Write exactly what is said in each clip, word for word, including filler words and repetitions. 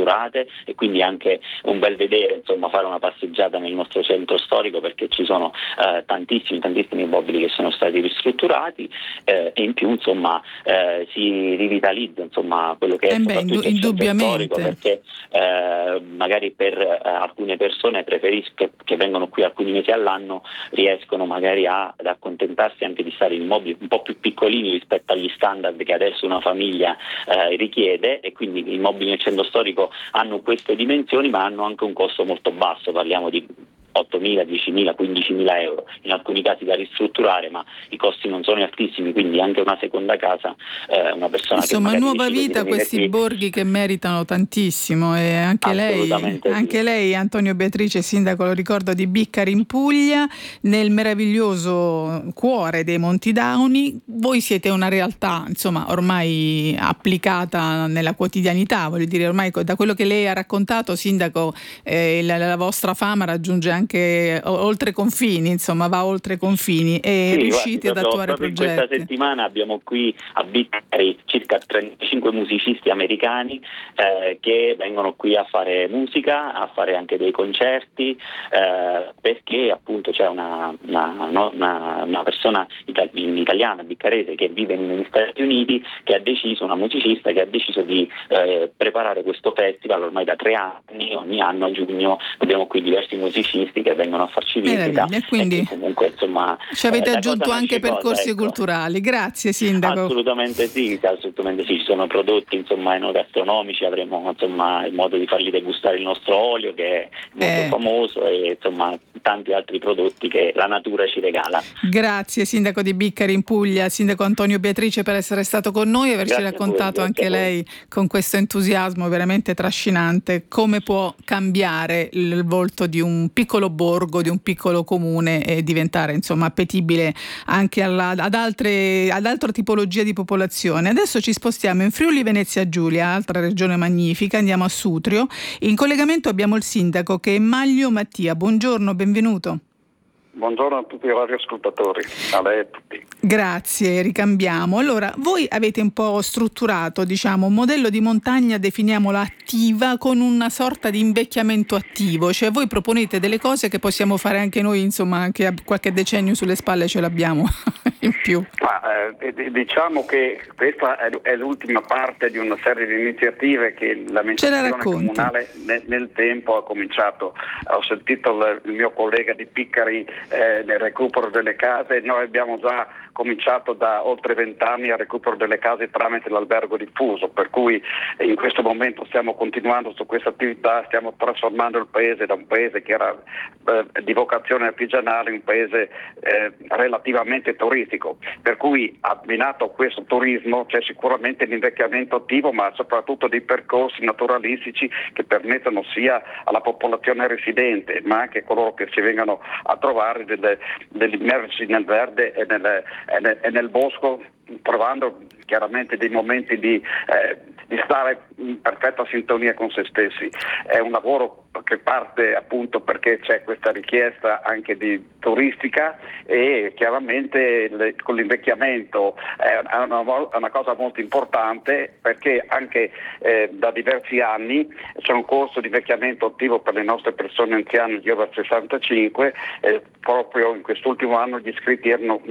ristrutturate, e quindi anche un bel vedere, insomma, fare una passeggiata nel nostro centro storico, perché ci sono eh, tantissimi tantissimi immobili che sono stati ristrutturati eh, e in più, insomma, eh, si rivitalizza, insomma, quello che è eh beh, soprattutto il centro storico, perché eh, magari per eh, alcune persone preferisco che vengono qui alcuni mesi all'anno, riescono magari a, ad accontentarsi anche di stare in immobili un po' più piccolini rispetto agli standard che adesso una famiglia eh, richiede, e quindi gli immobili nel centro storico hanno queste dimensioni, ma hanno anche un costo molto basso, parliamo di ottomila, diecimila, quindicimila euro, in alcuni casi da ristrutturare, ma i costi non sono altissimi, quindi anche una seconda casa, eh, una persona insomma, che nuova vita a questi qui, borghi che meritano tantissimo, e anche lei, anche sì. lei Antonio Beatrice, sindaco, lo ricordo, di Biccari in Puglia, nel meraviglioso cuore dei Monti Dauni. Voi siete una realtà, insomma, ormai applicata nella quotidianità, voglio dire, ormai da quello che lei ha raccontato, sindaco, eh, la, la vostra fama raggiunge anche oltre confini, insomma, va oltre confini, e sì, riuscite guardi, ad proprio, attuare proprio in progetti. questa settimana abbiamo qui a Biccari circa trentacinque musicisti americani eh, che vengono qui a fare musica, a fare anche dei concerti, eh, perché appunto c'è una, una, no, una, una persona itali- italiana, biccarese, che vive negli Stati Uniti, che ha deciso, una musicista che ha deciso di eh, preparare questo festival ormai da tre anni. Ogni anno a giugno abbiamo qui diversi musicisti che vengono a farci visita, e quindi e comunque, insomma, ci avete eh, aggiunto anche percorsi cosa, ecco. culturali. Grazie, sindaco. Assolutamente sì, assolutamente sì, ci sono prodotti, insomma, enogastronomici, avremo, insomma, il modo di fargli degustare il nostro olio, che è molto eh. famoso, e insomma tanti altri prodotti che la natura ci regala. Grazie, sindaco di Biccari in Puglia, sindaco Antonio Beatrice, per essere stato con noi e averci Grazie raccontato voi, anche lei, con questo entusiasmo veramente trascinante, come può cambiare il volto di un piccolo borgo, di un piccolo comune, e diventare, insomma, appetibile anche alla, ad altre ad altra tipologia di popolazione. Adesso ci spostiamo in Friuli Venezia Giulia, altra regione magnifica, andiamo a Sutrio. In collegamento abbiamo il sindaco, che è Maglio Mattia. Buongiorno, benvenuto. Buongiorno a tutti i radioascoltatori, a lei e a tutti. Grazie, ricambiamo. Allora, voi avete un po' strutturato, diciamo, un modello di montagna, definiamola attiva, con una sorta di invecchiamento attivo, cioè voi proponete delle cose che possiamo fare anche noi, insomma, anche qualche decennio sulle spalle ce l'abbiamo in più. Ma, eh, diciamo che questa è, è l'ultima parte di una serie di iniziative che l'amministrazione comunale nel, nel tempo ha cominciato. Ho sentito il, il mio collega di Biccari eh, nel recupero delle case. Noi abbiamo già cominciato da oltre vent'anni al recupero delle case tramite l'albergo diffuso, per cui in questo momento stiamo continuando su questa attività, stiamo trasformando il paese da un paese che era eh, di vocazione artigianale in un paese eh, relativamente turistico, per cui abbinato a questo turismo c'è sicuramente l'invecchiamento attivo, ma soprattutto dei percorsi naturalistici che permettono sia alla popolazione residente ma anche a coloro che ci vengano a trovare delle, dell'immersi nel verde e nel, e nel, e nel bosco, trovando chiaramente dei momenti di, eh, di stare in perfetta sintonia con se stessi. È un lavoro che parte appunto perché c'è questa richiesta anche di turistica, e chiaramente le, con l'invecchiamento è una, è una cosa molto importante, perché anche eh, da diversi anni c'è un corso di invecchiamento attivo per le nostre persone anziane di over sessantacinque, e proprio in quest'ultimo anno gli iscritti erano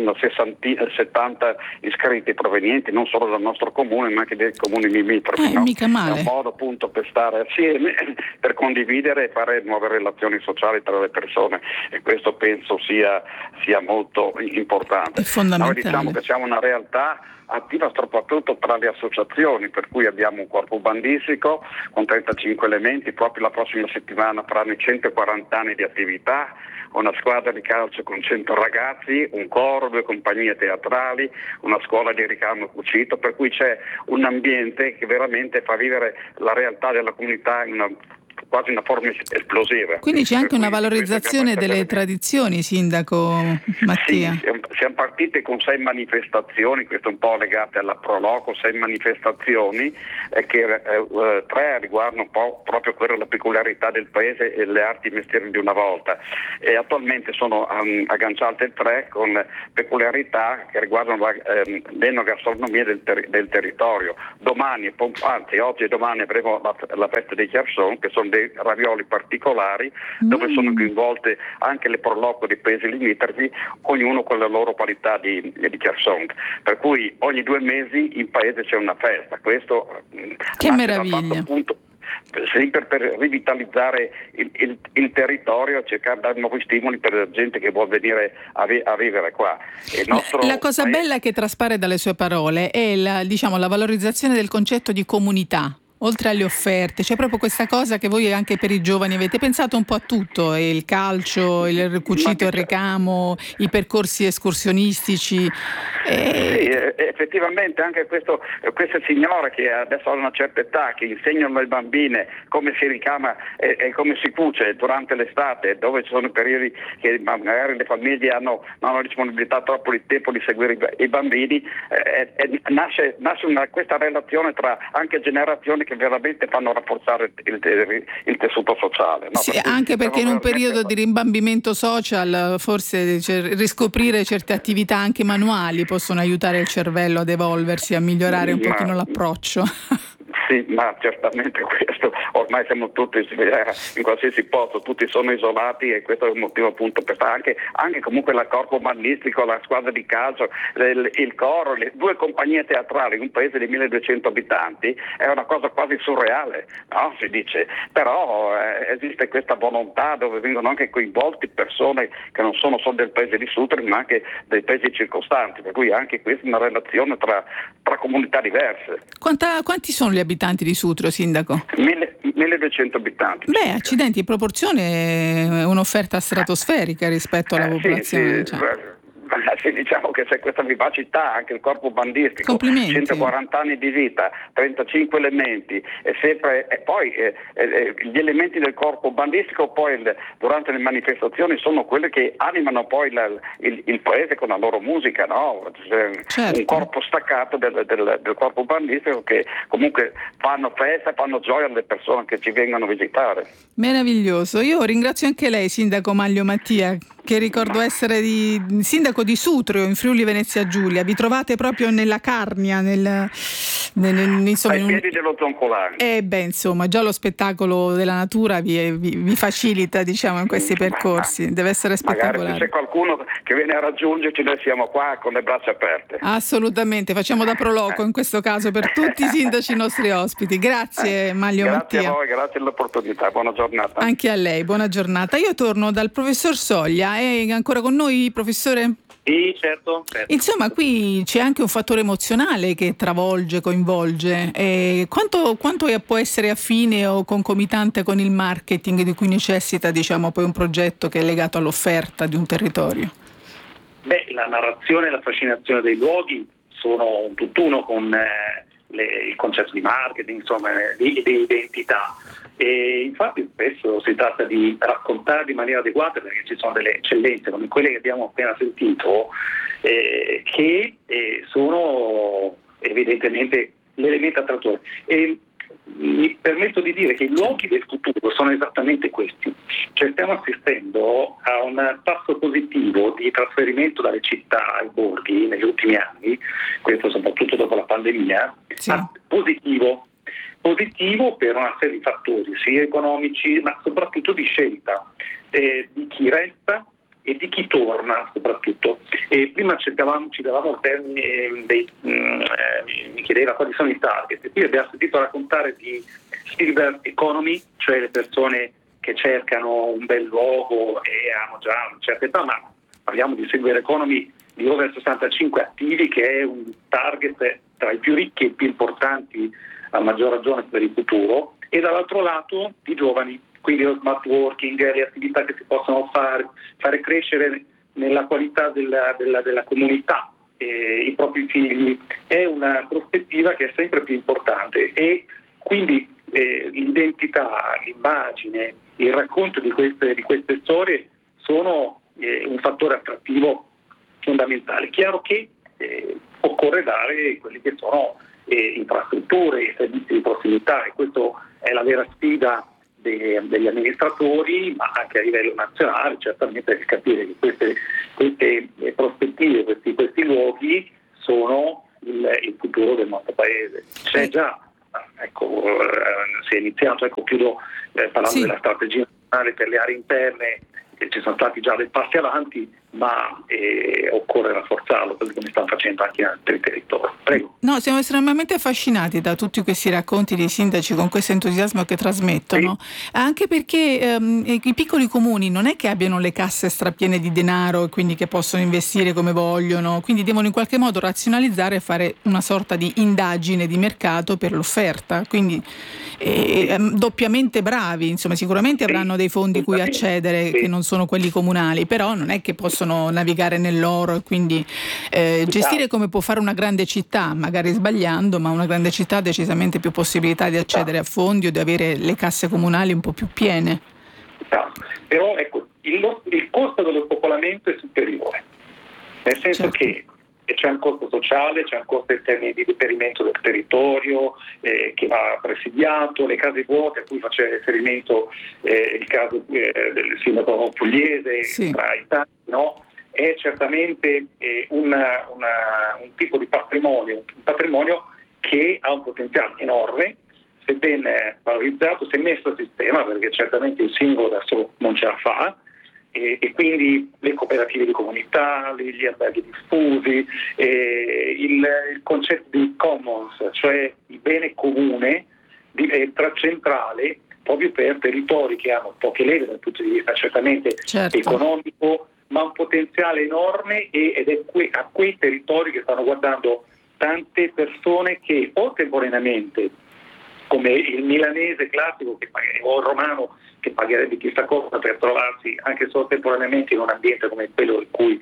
settanta iscritti provenienti non solo dal nostro comune ma anche dei comuni limitrofi. Eh, no? mica male. È un modo appunto per stare assieme, per condividere e fare nuove relazioni sociali tra le persone, e questo penso sia, sia molto importante. È fondamentale. Noi diciamo che siamo una realtà attiva soprattutto tra le associazioni, per cui abbiamo un corpo bandistico con trentacinque elementi. Proprio la prossima settimana faranno i centoquaranta anni di attività, una squadra di calcio con cento ragazzi, un coro, due compagnie teatrali, una scuola di ricamo cucito, per cui c'è un ambiente che veramente fa vivere la realtà della comunità in una quasi una forma esplosiva. Quindi c'è anche una valorizzazione delle tradizioni, sindaco Mattia. Sì, siamo partiti con sei manifestazioni, questo un po' legate alla Proloco, sei manifestazioni eh, che eh, tre riguardano un po' proprio quella la peculiarità del paese e le arti e mestieri di una volta, e attualmente sono um, agganciate tre con peculiarità che riguardano la, ehm, l'enogastronomia del, ter- del territorio. Domani, anzi oggi e domani avremo la, la festa dei Cherson, che sono dei ravioli particolari mm. dove sono coinvolte anche le Proloco dei paesi limitrofi, ognuno con la loro qualità di, di Cherson, per cui ogni due mesi in paese c'è una festa. Questo che meraviglia, appunto sempre per rivitalizzare il, il, il territorio, cercare di dare nuovi stimoli per la gente che vuole venire a, vi, a vivere qua. La cosa paese... bella che traspare dalle sue parole è la, diciamo, la valorizzazione del concetto di comunità. Oltre alle offerte, c'è proprio questa cosa che voi anche per i giovani avete pensato un po' a tutto, il calcio, il cucito e il ricamo, i percorsi escursionistici. E... Sì, effettivamente anche questo, queste signore che adesso hanno una certa età, che insegnano alle bambine come si ricama e, e come si cuce durante l'estate, dove ci sono periodi che magari le famiglie hanno, non hanno disponibilità troppo di tempo di seguire i, i bambini, eh, e nasce, nasce una, questa relazione tra anche generazioni che veramente fanno rafforzare il, il, il tessuto sociale. No? Sì, per anche perché in un periodo di rimbambimento social forse cioè, riscoprire certe attività anche manuali possono aiutare il cervello ad evolversi, a migliorare un pochino ma, l'approccio. Sì, ma certamente questo, ormai siamo tutti in qualsiasi posto, tutti sono isolati e questo è un motivo appunto per stare, anche, anche comunque il corpo bandistico, la squadra di calcio, il, il coro, le due compagnie teatrali in un paese di milleduecento abitanti è una cosa quasi surreale, no? Si dice, però eh, esiste questa volontà dove vengono anche coinvolti persone che non sono solo del paese di Sutri ma anche dei paesi circostanti, per cui anche questa è una relazione tra, tra comunità diverse. Quanta, quanti sono gli abitanti di Sutro, sindaco? milleduecento abitanti. Beh, accidenti, in proporzione è un'offerta stratosferica rispetto alla eh, popolazione. Sì, sì, cioè. Sì, diciamo che c'è questa vivacità, anche il corpo bandistico, centoquaranta anni di vita, trentacinque elementi, e, sempre, e poi eh, eh, gli elementi del corpo bandistico poi il, durante le manifestazioni sono quelli che animano poi la, il, il paese con la loro musica, no? Certo. Un corpo staccato del, del, del corpo bandistico che comunque fanno festa, fanno gioia alle persone che ci vengono a visitare. Meraviglioso, io ringrazio anche lei, sindaco Manlio Mattia, che ricordo essere di, sindaco di Sutrio in Friuli Venezia Giulia. Vi trovate proprio nella Carnia, nel, nel, nel, insomma, ai piedi dello Zoncolare. Eh beh, insomma, già lo spettacolo della natura vi, vi, vi facilita, diciamo, in questi percorsi. Ma, Deve essere spettacolare. Magari se c'è qualcuno che viene a raggiungerci, noi siamo qua con le braccia aperte. Assolutamente, facciamo da proloco in questo caso per tutti i sindaci nostri ospiti. Grazie Manlio grazie Mattia. Grazie a voi, grazie dell'opportunità, buona giornata. Anche a lei, buona giornata. Io torno dal professor Soglia. È ancora con noi, professore? Sì, certo, certo. Insomma, qui c'è anche un fattore emozionale che travolge, coinvolge. E quanto, quanto può essere affine o concomitante con il marketing di cui necessita, diciamo, poi un progetto che è legato all'offerta di un territorio? Beh, la narrazione e la fascinazione dei luoghi sono un tutt'uno con eh, le, il concetto di marketing, insomma, di, di identità. E infatti spesso si tratta di raccontare in maniera adeguata, perché ci sono delle eccellenze come quelle che abbiamo appena sentito eh, che eh, sono evidentemente l'elemento attrattore. E mi permetto di dire che i luoghi del futuro sono esattamente questi, cioè stiamo assistendo a un tasso positivo di trasferimento dalle città ai borghi negli ultimi anni, questo soprattutto dopo la pandemia, sì. ma positivo. Positivo per una serie di fattori, sia economici ma soprattutto di scelta eh, di chi resta e di chi torna soprattutto. E prima cercavamo, ci davamo il termine dei, mh, eh, mi chiedeva quali sono i target, qui abbiamo sentito raccontare di silver economy, cioè le persone che cercano un bel luogo e hanno già una certa età, ma parliamo di silver economy di over sessantacinque attivi, che è un target tra i più ricchi e i più importanti a maggior ragione per il futuro, e dall'altro lato di giovani, quindi lo smart working, le attività che si possono fare, fare crescere nella qualità della, della, della comunità eh, i propri figli, è una prospettiva che è sempre più importante, e quindi eh, l'identità, l'immagine, il racconto di queste, di queste storie sono eh, un fattore attrattivo fondamentale. Chiaro che eh, occorre dare quelli che sono eh, infrastrutture, servizi di prossimità, e questo è la vera sfida de, degli amministratori, ma anche a livello nazionale, certamente per capire che queste, queste prospettive, questi, questi luoghi sono il, il futuro del nostro paese. C'è già, ecco, eh, si è iniziato, ecco, chiudo eh, parlando sì. della strategia nazionale per le aree interne, che ci sono stati già dei passi avanti, ma eh, occorre rafforzarlo, perché come stanno facendo anche in altri territori. Prego. No, siamo estremamente affascinati da tutti questi racconti dei sindaci con questo entusiasmo che trasmettono, sì. anche perché ehm, i piccoli comuni non è che abbiano le casse strapiene di denaro e quindi che possono investire come vogliono, quindi devono in qualche modo razionalizzare e fare una sorta di indagine di mercato per l'offerta, quindi eh, doppiamente bravi, insomma sicuramente avranno dei fondi cui accedere sì. che non sono quelli comunali, però non è che possono navigare nell'oro e quindi eh, gestire come può fare una grande città, magari sbagliando, ma una grande città ha decisamente più possibilità di accedere a fondi o di avere le casse comunali un po' più piene. Però ecco, il, il costo dello spopolamento è superiore, nel senso certo. che c'è un costo sociale, c'è un costo in termini di deperimento del territorio eh, che va presidiato, le case vuote a cui faceva riferimento eh, il caso eh, del sindaco pugliese, sì. tra i tanti, no? È certamente eh, una, una, un tipo di patrimonio, un patrimonio che ha un potenziale enorme, se ben valorizzato, se messo a sistema, perché certamente il singolo da solo non ce la fa, e, e quindi le cooperative di comunità, gli alberghi diffusi, eh, il, il concetto di commons, cioè il bene comune, diventa centrale proprio per territori che hanno poche leve dal punto di vista certamente certo. economico, ma un potenziale enorme, e, ed è que, a quei territori che stanno guardando tante persone che o temporaneamente, come il milanese classico che, o il romano che pagherebbe chissà cosa per trovarsi anche solo temporaneamente in un ambiente come quello in cui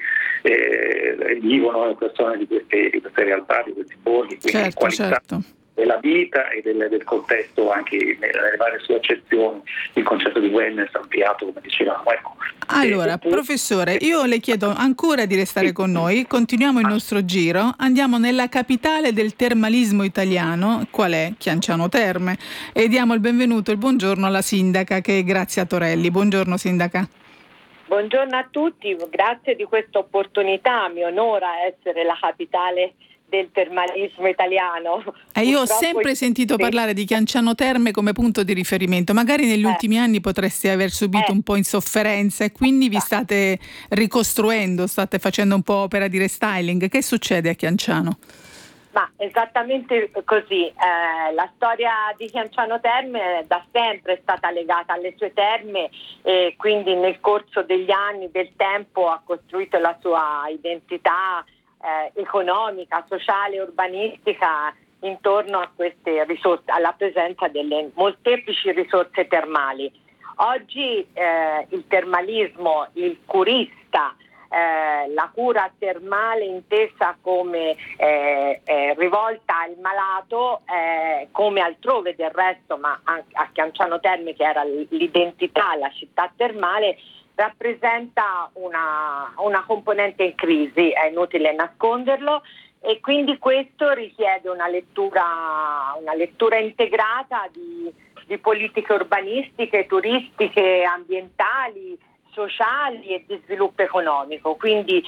eh, vivono le persone di queste, di queste realtà, di questi borghi, quindi certo, qualità certo. della vita e del, del contesto anche nelle varie sue accezioni, il concetto di wellness ampliato, come dicevamo. Ecco. Allora, e, professore, io le chiedo ancora di restare con noi, continuiamo il nostro giro, andiamo nella capitale del termalismo italiano, qual è? Chianciano Terme, e diamo il benvenuto e il buongiorno alla sindaca, che è Grazia Torelli. Buongiorno sindaca. Buongiorno a tutti, grazie di questa opportunità, mi onora essere la capitale del termalismo italiano. Eh, io ho sempre sentito sì. parlare di Chianciano Terme come punto di riferimento, magari negli eh. ultimi anni potreste aver subito eh. un po' in sofferenza e quindi vi state ricostruendo, state facendo un po' opera di restyling. Che succede a Chianciano? Ma esattamente così, eh, la storia di Chianciano Terme da sempre è stata legata alle sue terme e quindi nel corso degli anni, del tempo, ha costruito la sua identità Eh, economica, sociale, urbanistica intorno a queste risorse, alla presenza delle molteplici risorse termali. Oggi eh, il termalismo, il curista, eh, la cura termale intesa come eh, eh, rivolta al malato, eh, come altrove del resto, ma anche a Chianciano Terme, che era l'identità, la città termale, rappresenta una, una componente in crisi, è inutile nasconderlo, e quindi questo richiede una lettura, una lettura integrata di, di politiche urbanistiche, turistiche, ambientali, sociali e di sviluppo economico. Quindi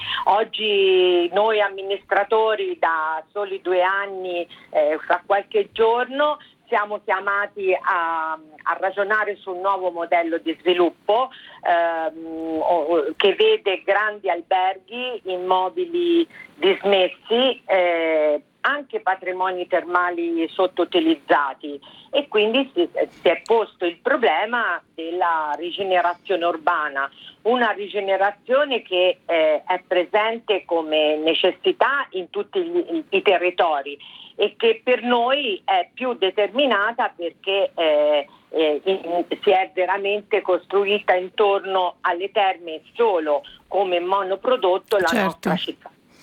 oggi noi amministratori da soli due anni, eh, fra qualche giorno, siamo chiamati a, a ragionare sul nuovo modello di sviluppo ehm, che vede grandi alberghi, immobili dismessi, eh, anche patrimoni termali sottoutilizzati, e quindi si, si è posto il problema della rigenerazione urbana, una rigenerazione che eh, è presente come necessità in tutti gli, i territori, e che per noi è più determinata perché eh, eh, in, si è veramente costruita intorno alle terme solo come monoprodotto la certo. nostra città.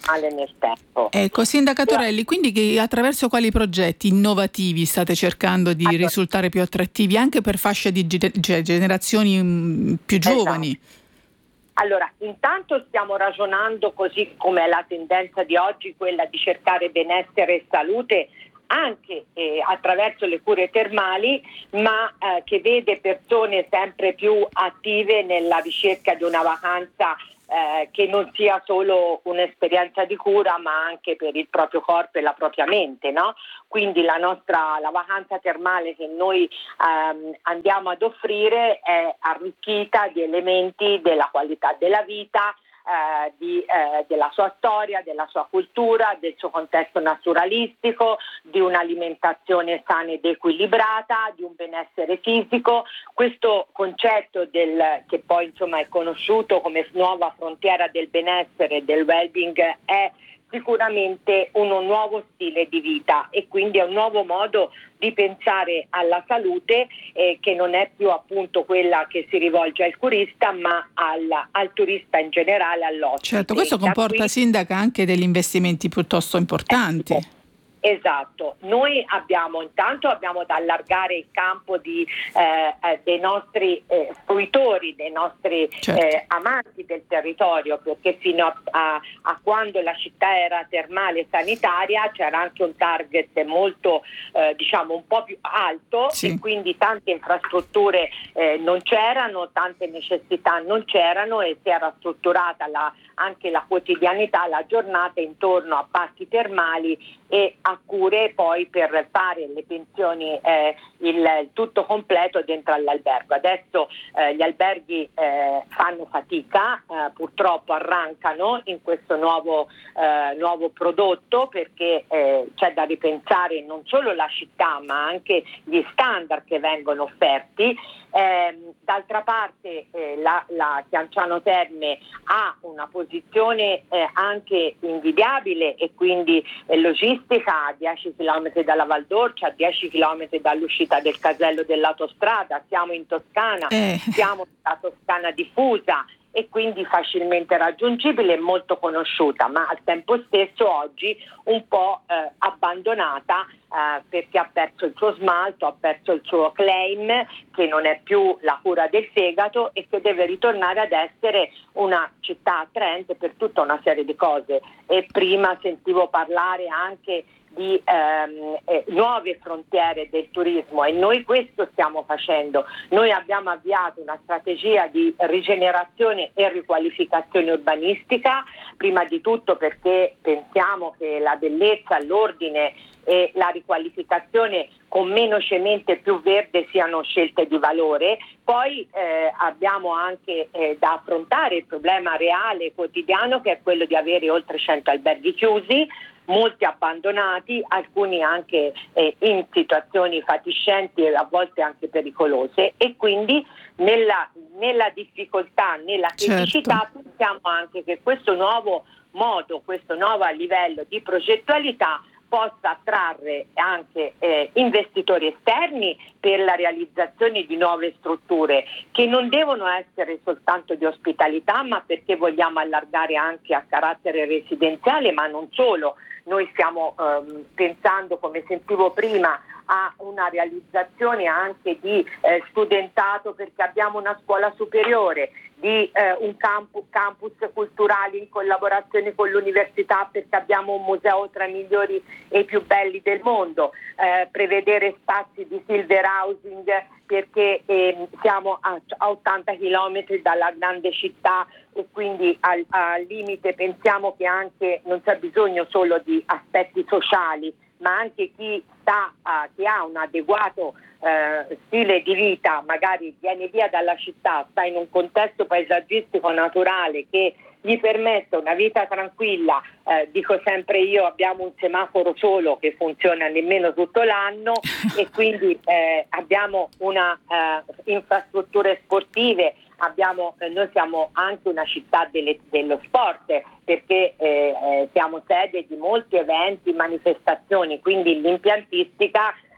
termale nel tempo. Ecco, Sindaca Torelli, quindi che attraverso quali progetti innovativi state cercando di allora, risultare più attrattivi anche per fasce di ge- generazioni mh, più giovani? Esatto. Allora, intanto stiamo ragionando, così come è la tendenza di oggi, quella di cercare benessere e salute anche eh, attraverso le cure termali, ma eh, che vede persone sempre più attive nella ricerca di una vacanza eh, che non sia solo un'esperienza di cura, ma anche per il proprio corpo e la propria mente, no? Quindi la nostra la vacanza termale che noi ehm, andiamo ad offrire è arricchita di elementi della qualità della vita, Eh, di, eh, della sua storia, della sua cultura, del suo contesto naturalistico, di un'alimentazione sana ed equilibrata, di un benessere fisico. Questo concetto del, che poi insomma è conosciuto come nuova frontiera del benessere, del well-being, è sicuramente uno nuovo stile di vita e quindi è un nuovo modo di pensare alla salute eh, che non è più appunto quella che si rivolge al curista, ma al, al turista in generale, all'ospite. Certo, questo comporta, qui... Sindaca, anche degli investimenti piuttosto importanti. Eh, Esatto, noi abbiamo intanto abbiamo da allargare il campo di, eh, eh, dei nostri eh, fruitori, dei nostri certo. eh, amanti del territorio, perché fino a, a, a quando la città era termale e sanitaria c'era anche un target molto eh, diciamo un po' più alto sì. e quindi tante infrastrutture eh, non c'erano, tante necessità non c'erano e si era strutturata la, anche la quotidianità, la giornata intorno a parchi termali e a cure poi per fare le pensioni, eh, il, il tutto completo dentro all'albergo. Adesso eh, gli alberghi eh, fanno fatica, eh, purtroppo arrancano in questo nuovo, eh, nuovo prodotto perché eh, c'è da ripensare non solo la città ma anche gli standard che vengono offerti. Eh, d'altra parte eh, la, la Chianciano Terme ha una posizione eh, anche invidiabile e quindi eh, logistica a dieci chilometri dalla Val d'Orcia, a dieci chilometri dall'uscita del casello dell'autostrada, siamo in Toscana, eh. siamo nella Toscana diffusa e quindi facilmente raggiungibile e molto conosciuta, ma al tempo stesso oggi un po' eh, abbandonata eh, perché ha perso il suo smalto, ha perso il suo claim, che non è più la cura del fegato e che deve ritornare ad essere una città attraente per tutta una serie di cose. E prima sentivo parlare anche di ehm, eh, nuove frontiere del turismo e noi questo stiamo facendo. Noi abbiamo avviato una strategia di rigenerazione e riqualificazione urbanistica, prima di tutto perché pensiamo che la bellezza, l'ordine e la riqualificazione con meno cemento e più verde siano scelte di valore. Poi eh, abbiamo anche eh, da affrontare il problema reale quotidiano che è quello di avere oltre cento alberghi chiusi, molti abbandonati, alcuni anche eh, in situazioni fatiscenti e a volte anche pericolose e quindi nella, nella difficoltà, nella criticità certo. pensiamo anche che questo nuovo modo, questo nuovo livello di progettualità possa attrarre anche eh, investitori esterni per la realizzazione di nuove strutture che non devono essere soltanto di ospitalità, ma perché vogliamo allargare anche a carattere residenziale, ma non solo. Noi stiamo ehm, pensando, come sentivo prima, a una realizzazione anche di eh, studentato perché abbiamo una scuola superiore, di eh, un campus, campus culturali in collaborazione con l'università perché abbiamo un museo tra i migliori e i più belli del mondo, eh, prevedere spazi di silver housing perché eh, siamo a, a ottanta chilometri dalla grande città e quindi al, al limite pensiamo che anche non c'è bisogno solo di aspetti sociali, ma anche chi sta, uh, chi ha un adeguato uh, stile di vita, magari viene via dalla città, sta in un contesto paesaggistico naturale che gli permette una vita tranquilla. Eh, dico sempre io, abbiamo un semaforo solo che funziona nemmeno tutto l'anno e quindi eh, abbiamo una eh, infrastrutture sportive. Abbiamo, eh, noi siamo anche una città delle, dello sport perché eh, eh, siamo sede di molti eventi, manifestazioni, quindi l'impiantistica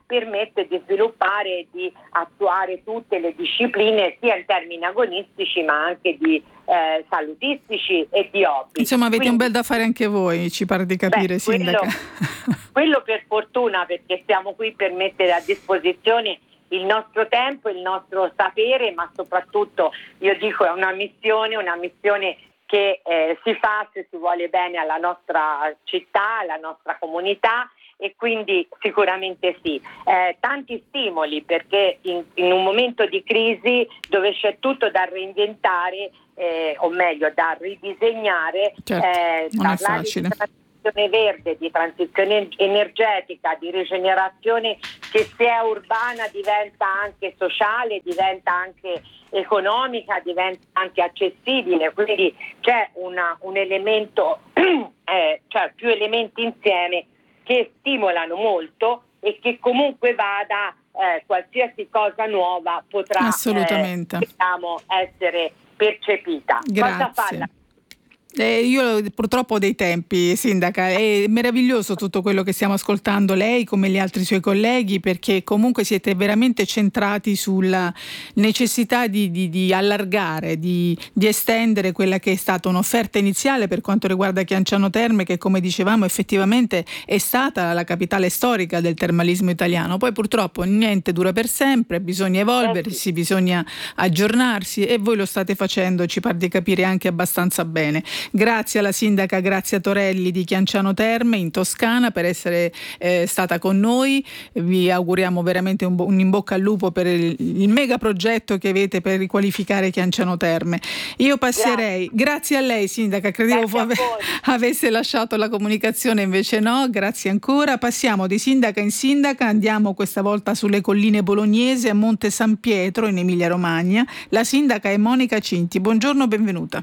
permette di sviluppare e di attuare tutte le discipline sia in termini agonistici ma anche di eh, salutistici e di hobby. Insomma avete Quindi, un bel da fare anche voi, ci pare di capire, beh, Sindaca. Quello, quello per fortuna, perché siamo qui per mettere a disposizione il nostro tempo, il nostro sapere, ma soprattutto io dico è una missione, una missione che eh, si fa se si vuole bene alla nostra città, alla nostra comunità, e quindi sicuramente sì. Eh, tanti stimoli, perché in, in un momento di crisi dove c'è tutto da reinventare, eh, o meglio da ridisegnare, certo, eh, non è parlare facile. di transizione verde, di transizione energetica, di rigenerazione che se è urbana diventa anche sociale, diventa anche economica, diventa anche accessibile, quindi c'è una, un elemento, eh, cioè più elementi insieme che stimolano molto e che comunque vada, eh, qualsiasi cosa nuova potrà assolutamente eh, diciamo, essere percepita. Grazie. Cosa fa la Eh, io purtroppo ho dei tempi, Sindaca, è meraviglioso tutto quello che stiamo ascoltando lei come gli altri suoi colleghi, perché comunque siete veramente centrati sulla necessità di, di, di allargare, di, di estendere quella che è stata un'offerta iniziale per quanto riguarda Chianciano Terme, che come dicevamo effettivamente è stata la capitale storica del termalismo italiano. Poi purtroppo niente dura per sempre, bisogna evolversi, bisogna aggiornarsi, e voi lo state facendo, ci pare di capire anche abbastanza bene. Grazie alla sindaca Grazia Torelli di Chianciano Terme in Toscana per essere eh, stata con noi. Vi auguriamo veramente un, bo- un in bocca al lupo per il, il mega progetto che avete per riqualificare Chianciano Terme. Io passerei, grazie, grazie a lei sindaca, credevo ave- avesse lasciato la comunicazione, invece no, grazie ancora. Passiamo di sindaca in sindaca, andiamo questa volta sulle colline bolognesi a Monte San Pietro in Emilia Romagna. La sindaca è Monica Cinti, buongiorno, benvenuta.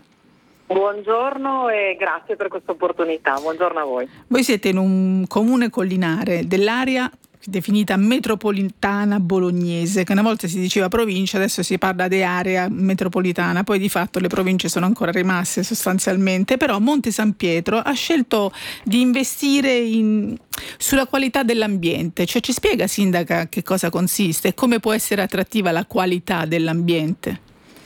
Buongiorno e grazie per questa opportunità, buongiorno a voi. Voi siete in un comune collinare dell'area definita metropolitana bolognese, che una volta si diceva provincia, adesso si parla di area metropolitana, poi di fatto le province sono ancora rimaste sostanzialmente, però Monte San Pietro ha scelto di investire in, sulla qualità dell'ambiente. Cioè, ci spiega, sindaca, che cosa consiste e come può essere attrattiva la qualità dell'ambiente?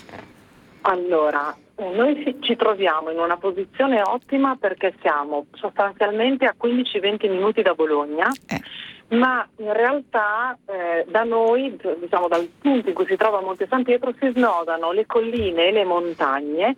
Allora, noi ci troviamo in una posizione ottima perché siamo sostanzialmente a quindici venti minuti da Bologna, eh. ma in realtà eh, da noi, diciamo dal punto in cui si trova Monte San Pietro, si snodano le colline e le montagne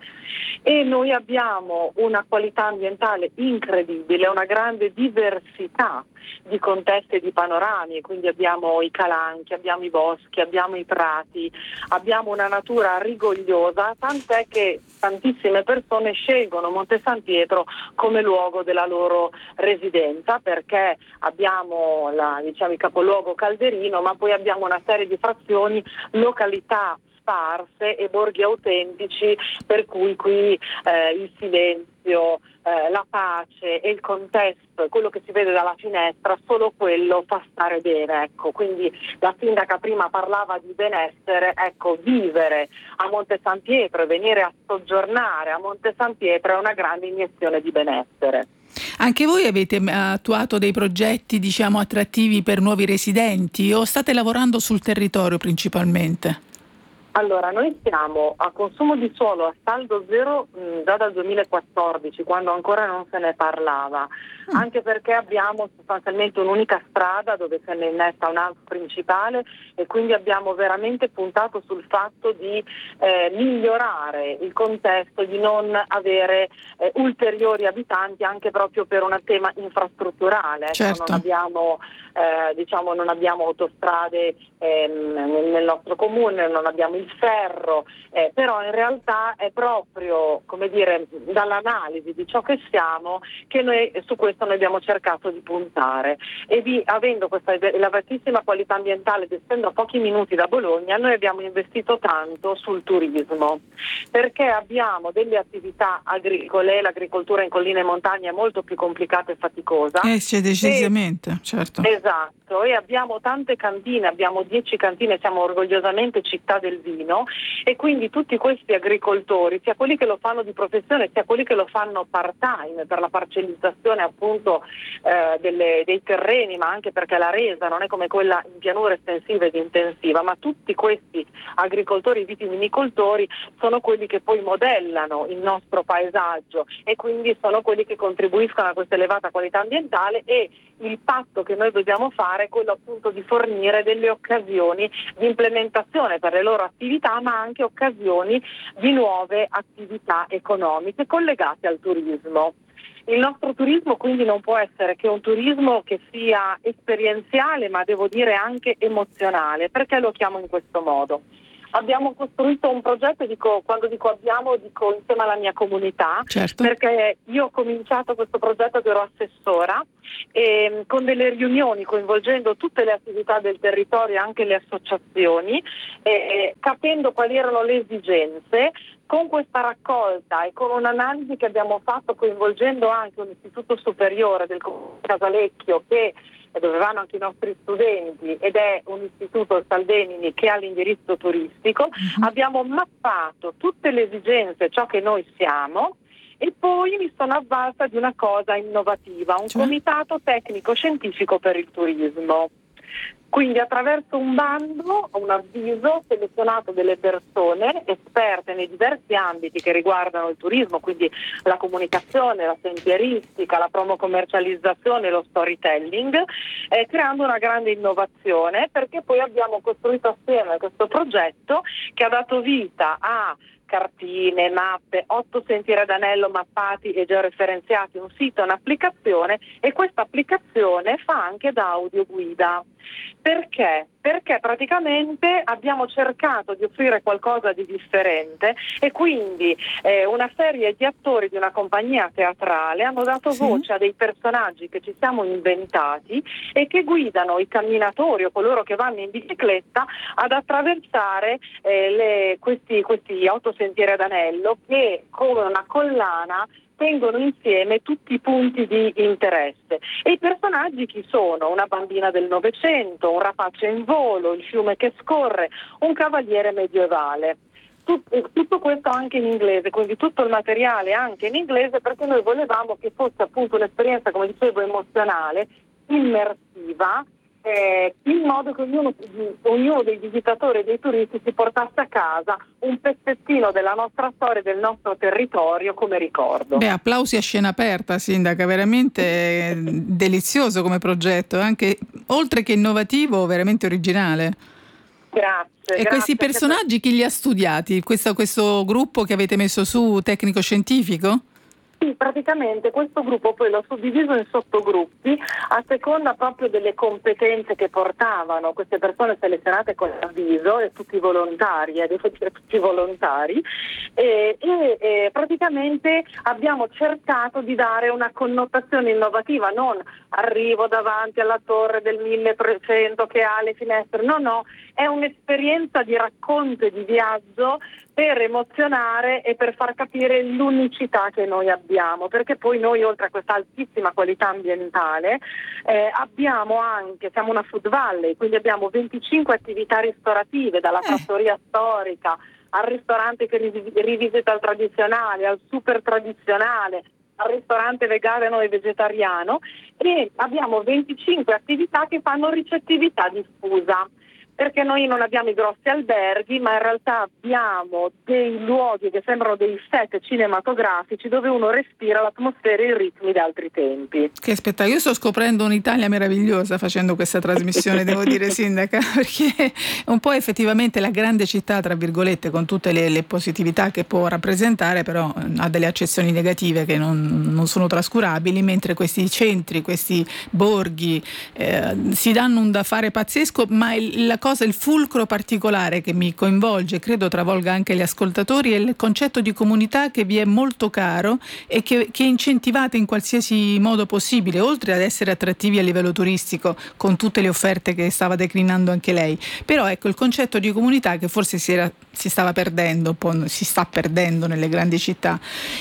e noi abbiamo una qualità ambientale incredibile, una grande diversità di contesti e di panorami, quindi abbiamo i calanchi, abbiamo i boschi, abbiamo i prati, abbiamo una natura rigogliosa, tant'è che tantissime persone scelgono Monte San Pietro come luogo della loro residenza, perché abbiamo la, diciamo, il capoluogo Calderino, ma poi abbiamo una serie di frazioni, località sparse e borghi autentici, per cui qui eh, il silenzio, eh, la pace e il contesto, quello che si vede dalla finestra, solo quello fa stare bene, ecco. Quindi la sindaca prima parlava di benessere, ecco, vivere a Monte San Pietro e venire a soggiornare a Monte San Pietro è una grande iniezione di benessere. Anche voi avete attuato dei progetti, diciamo, attrattivi per nuovi residenti o state lavorando sul territorio principalmente? Allora, noi siamo a consumo di suolo a saldo zero mh, già dal duemilaquattordici, quando ancora non se ne parlava, mm. anche perché abbiamo sostanzialmente un'unica strada dove se ne innesta un'altra principale e quindi abbiamo veramente puntato sul fatto di eh, migliorare il contesto, di non avere eh, ulteriori abitanti, anche proprio per un tema infrastrutturale. Certo. Non abbiamo, eh, diciamo, non abbiamo autostrade ehm, nel nostro comune, non abbiamo il ferro, eh, però in realtà è proprio, come dire, dall'analisi di ciò che siamo che noi su questo noi abbiamo cercato di puntare e di, avendo questa elevatissima qualità ambientale ed essendo a pochi minuti da Bologna, noi abbiamo investito tanto sul turismo, perché abbiamo delle attività agricole, l'agricoltura in colline e montagne è molto più complicata e faticosa. Eh sì, decisamente, e, certo. Esatto, e abbiamo tante cantine, abbiamo dieci cantine, siamo orgogliosamente città del vino. contadino, e quindi tutti questi agricoltori, sia quelli che lo fanno di professione sia quelli che lo fanno part-time per la parcellizzazione appunto eh, delle, dei terreni, ma anche perché la resa non è come quella in pianura estensiva ed intensiva, ma tutti questi agricoltori vitivinicoltori sono quelli che poi modellano il nostro paesaggio e quindi sono quelli che contribuiscono a questa elevata qualità ambientale, e il patto che noi dobbiamo fare è quello appunto di fornire delle occasioni di implementazione per le loro attività, ma anche occasioni di nuove attività economiche collegate al turismo. Il nostro turismo quindi non può essere che un turismo che sia esperienziale, ma devo dire anche emozionale. Perché lo chiamo in questo modo? Abbiamo costruito un progetto, dico, quando dico abbiamo, dico insieme alla mia comunità, certo. Perché io ho cominciato questo progetto che ero assessora, e con delle riunioni coinvolgendo tutte le attività del territorio e anche le associazioni, e, capendo quali erano le esigenze. Con questa raccolta e con un'analisi che abbiamo fatto coinvolgendo anche un istituto superiore del Comune di Casalecchio, che dove vanno anche i nostri studenti, ed è un istituto, il Saldenini, che ha l'indirizzo turistico, uh-huh. abbiamo mappato tutte le esigenze, ciò che noi siamo, e poi mi sono avvalsa di una cosa innovativa, un cioè? comitato tecnico-scientifico per il turismo. Quindi attraverso un bando, un avviso, ho selezionato delle persone esperte nei diversi ambiti che riguardano il turismo, quindi la comunicazione, la sentieristica, la promo-commercializzazione, lo storytelling, eh, creando una grande innovazione, perché poi abbiamo costruito assieme questo progetto che ha dato vita a cartine, mappe, otto sentieri ad anello mappati e georeferenziati, un sito e un'applicazione, e questa applicazione fa anche da audioguida. Perché? Perché praticamente abbiamo cercato di offrire qualcosa di differente, e quindi eh, una serie di attori di una compagnia teatrale hanno dato sì. voce a dei personaggi che ci siamo inventati e che guidano i camminatori o coloro che vanno in bicicletta ad attraversare eh, le, questi, questi otto sentieri ad anello, che come una collana tengono insieme tutti i punti di interesse. E i personaggi chi sono? Una bambina del Novecento, un rapace in volo, il fiume che scorre, un cavaliere medievale. Tut- tutto questo anche in inglese, quindi tutto il materiale anche in inglese, perché noi volevamo che fosse appunto un'esperienza, come dicevo, emozionale, immersiva, Eh, in modo che ognuno, ognuno dei visitatori e dei turisti si portasse a casa un pezzettino della nostra storia e del nostro territorio come ricordo. Beh, applausi a scena aperta, Sindaca, veramente delizioso come progetto, anche oltre che innovativo, veramente originale. Grazie. E grazie. questi personaggi chi li ha studiati? Questo, questo gruppo che avete messo su tecnico-scientifico? Sì, praticamente questo gruppo poi l'ho suddiviso in sottogruppi a seconda proprio delle competenze che portavano queste persone selezionate con l'avviso, e tutti volontari, eh, devo dire tutti volontari, e, e, e praticamente abbiamo cercato di dare una connotazione innovativa, non arrivo davanti alla torre del milletrecento che ha le finestre, no no, è un'esperienza di racconto e di viaggio per emozionare e per far capire l'unicità che noi abbiamo, perché poi noi, oltre a questa altissima qualità ambientale, eh, abbiamo anche, siamo una food valley, quindi abbiamo venticinque attività ristorative, dalla fattoria storica al ristorante che rivisita il tradizionale, al super tradizionale, al ristorante vegano e vegetariano, e abbiamo venticinque attività che fanno ricettività diffusa. Perché noi non abbiamo i grossi alberghi, ma in realtà abbiamo dei luoghi che sembrano dei set cinematografici dove uno respira l'atmosfera e i ritmi di altri tempi. Che spettacolo! Io sto scoprendo un'Italia meravigliosa facendo questa trasmissione, devo dire, Sindaca, perché un po' effettivamente la grande città, tra virgolette, con tutte le, le positività che può rappresentare, però ha delle accezioni negative che non, non sono trascurabili, mentre questi centri, questi borghi eh, si danno un da fare pazzesco, ma il, la cosa il fulcro particolare che mi coinvolge, credo travolga anche gli ascoltatori, è il concetto di comunità che vi è molto caro e che, che incentivate in qualsiasi modo possibile, oltre ad essere attrattivi a livello turistico con tutte le offerte che stava declinando anche lei. Però ecco, il concetto di comunità che forse si, era, si stava perdendo, un po' si sta perdendo nelle grandi città.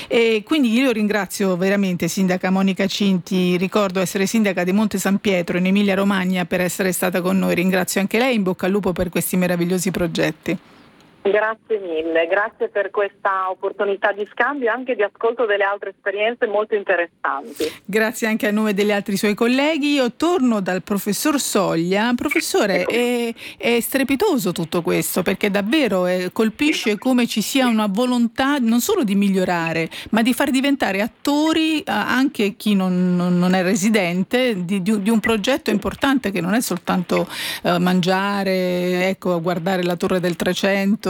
E quindi io ringrazio veramente Sindaca Monica Cinti, ricordo essere sindaca di Monte San Pietro in Emilia Romagna, per essere stata con noi. Ringrazio anche lei, in bocca al lupo per questi meravigliosi progetti. Grazie mille, grazie per questa opportunità di scambio e anche di ascolto delle altre esperienze molto interessanti. Grazie anche a nome degli altri suoi colleghi. Io torno dal professor Soglia. Professore, è, è strepitoso tutto questo, perché davvero eh, colpisce come ci sia una volontà non solo di migliorare, ma di far diventare attori eh, anche chi non, non, non è residente di, di, di un progetto importante che non è soltanto eh, mangiare, ecco, guardare la Torre del Trecento.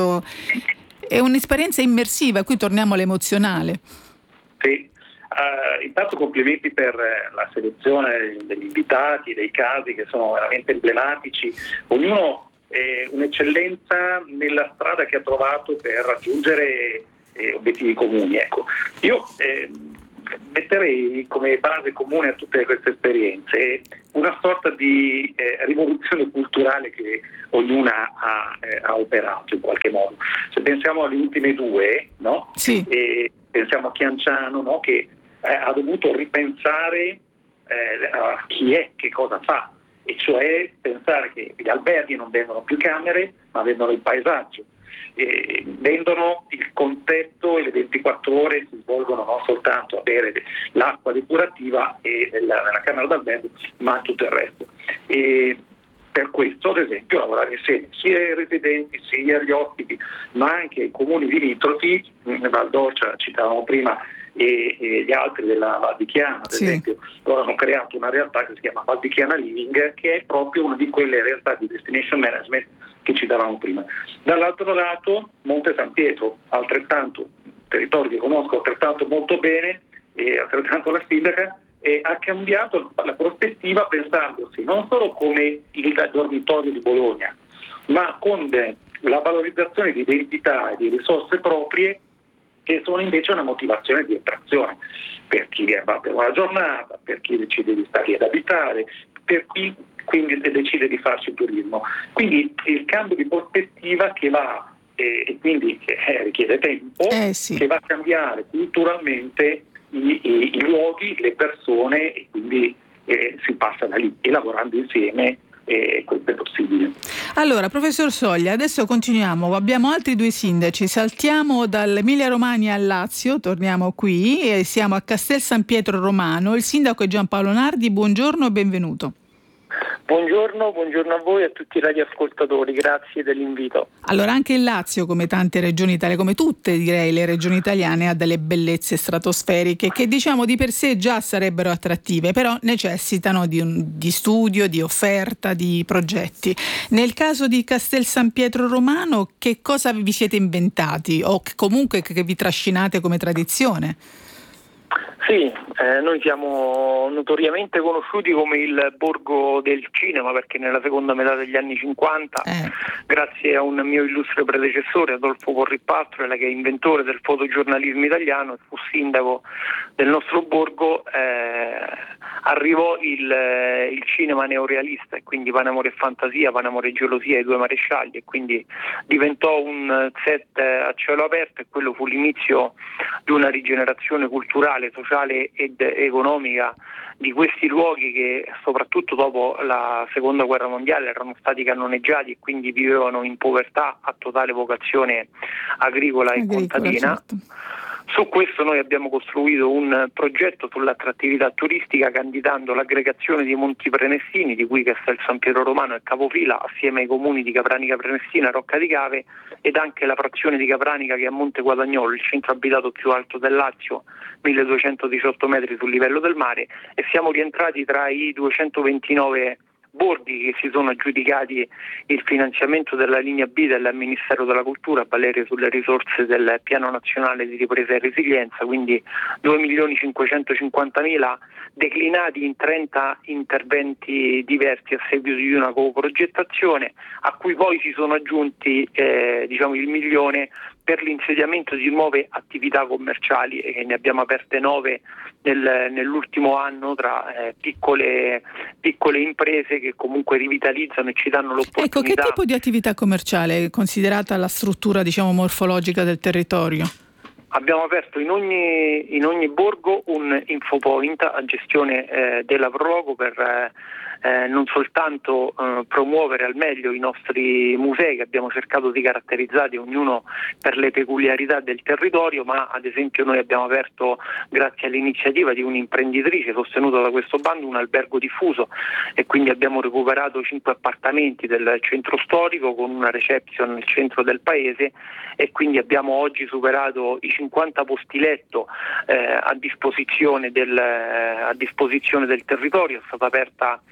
È un'esperienza immersiva, qui torniamo all'emozionale. Sì, uh, intanto complimenti per la selezione degli invitati, dei casi che sono veramente emblematici, ognuno è un'eccellenza nella strada che ha trovato per raggiungere eh, obiettivi comuni. Ecco, io eh, metterei come base comune a tutte queste esperienze una sorta di eh, rivoluzione culturale che ognuna ha, eh, ha operato in qualche modo. Se pensiamo alle ultime due, no? Sì. E pensiamo a Chianciano, no? Che eh, ha dovuto ripensare eh, a chi è, che cosa fa, e cioè pensare che gli alberghi non vendono più camere, ma vendono il paesaggio. Eh, vendono il contesto e le ventiquattro ore si svolgono non soltanto a bere l'acqua depurativa e nella, nella camera d'albergo, ma tutto il resto. E per questo, ad esempio, lavorare insieme sia ai residenti sia agli ospiti, ma anche ai comuni limitrofi, Val d'Orcia citavamo prima, e, e gli altri della Val di Chiana, ad sì. esempio, loro hanno creato una realtà che si chiama Val di Chiana Living, che è proprio una di quelle realtà di destination management che citavamo prima. Dall'altro lato Monte San Pietro, altrettanto territorio che conosco altrettanto molto bene, e altrettanto la sindaca, e ha cambiato la prospettiva pensandosi non solo come il dormitorio di Bologna, ma con la valorizzazione di identità e di risorse proprie che sono invece una motivazione di attrazione per chi va per una giornata, per chi decide di stare ad abitare, per chi quindi decide di farci turismo. Quindi il cambio di prospettiva che va eh, e quindi che eh, richiede tempo, eh, sì. che va a cambiare culturalmente i, i, i luoghi, le persone, e quindi eh, si passa da lì, e lavorando insieme e questo è possibile. Allora, professor Soglia, adesso continuiamo, abbiamo altri due sindaci, saltiamo dall'Emilia Romagna al Lazio, torniamo qui e siamo a Castel San Pietro Romano. Il sindaco è Giampaolo Nardi, buongiorno e benvenuto. Buongiorno, buongiorno a voi e a tutti i radioascoltatori, grazie dell'invito. Allora, anche il Lazio, come tante regioni italiane, come tutte direi le regioni italiane, ha delle bellezze stratosferiche che diciamo di per sé già sarebbero attrattive, però necessitano di, un, di studio, di offerta, di progetti. Nel caso di Castel San Pietro Romano, che cosa vi siete inventati o comunque che vi trascinate come tradizione? Sì, eh, noi siamo notoriamente conosciuti come il borgo del cinema, perché nella seconda metà degli anni cinquanta, eh. grazie a un mio illustre predecessore, Adolfo Porripastrella, che è inventore del fotogiornalismo italiano e fu sindaco del nostro borgo, eh, arrivò il, il cinema neorealista, e quindi Panamore e Fantasia, Panamore e Gelosia, i due marescialli, e quindi diventò un set a cielo aperto, e quello fu l'inizio di una rigenerazione culturale, sociale ed economica di questi luoghi che soprattutto dopo la seconda guerra mondiale erano stati cannoneggiati e quindi vivevano in povertà a totale vocazione agricola e Agricola, contadina. certo. Su questo noi abbiamo costruito un progetto sull'attrattività turistica, candidando l'aggregazione di Monti Prenestini, di cui Castel San Pietro Romano è capofila, assieme ai comuni di Capranica Prenestina e Rocca di Cave, ed anche la frazione di Capranica che è a Monte Guadagnolo, il centro abitato più alto del Lazio, milleduecentodiciotto metri sul livello del mare, e siamo rientrati tra i duecentoventinove borghi che si sono aggiudicati il finanziamento della linea B del Ministero della Cultura a valere sulle risorse del Piano Nazionale di Ripresa e Resilienza, quindi due milioni cinquecentocinquantamila declinati in trenta interventi diversi a seguito di una coprogettazione, a cui poi si sono aggiunti eh, diciamo il milione per l'insediamento di nuove attività commerciali, e ne abbiamo aperte nove nel, nell'ultimo anno tra eh, piccole, piccole imprese che comunque rivitalizzano e ci danno l'opportunità. Ecco, che tipo di attività commerciale, considerata la struttura diciamo morfologica del territorio? Abbiamo aperto in ogni, in ogni borgo un infopoint a gestione eh, della Prologo per eh, eh, non soltanto eh, promuovere al meglio i nostri musei che abbiamo cercato di caratterizzare ognuno per le peculiarità del territorio, ma ad esempio noi abbiamo aperto, grazie all'iniziativa di un'imprenditrice sostenuta da questo bando, un albergo diffuso, e quindi abbiamo recuperato cinque appartamenti del centro storico con una reception nel centro del paese, e quindi abbiamo oggi superato i cinquanta posti letto eh, a disposizione del eh, a disposizione del territorio. È stata aperta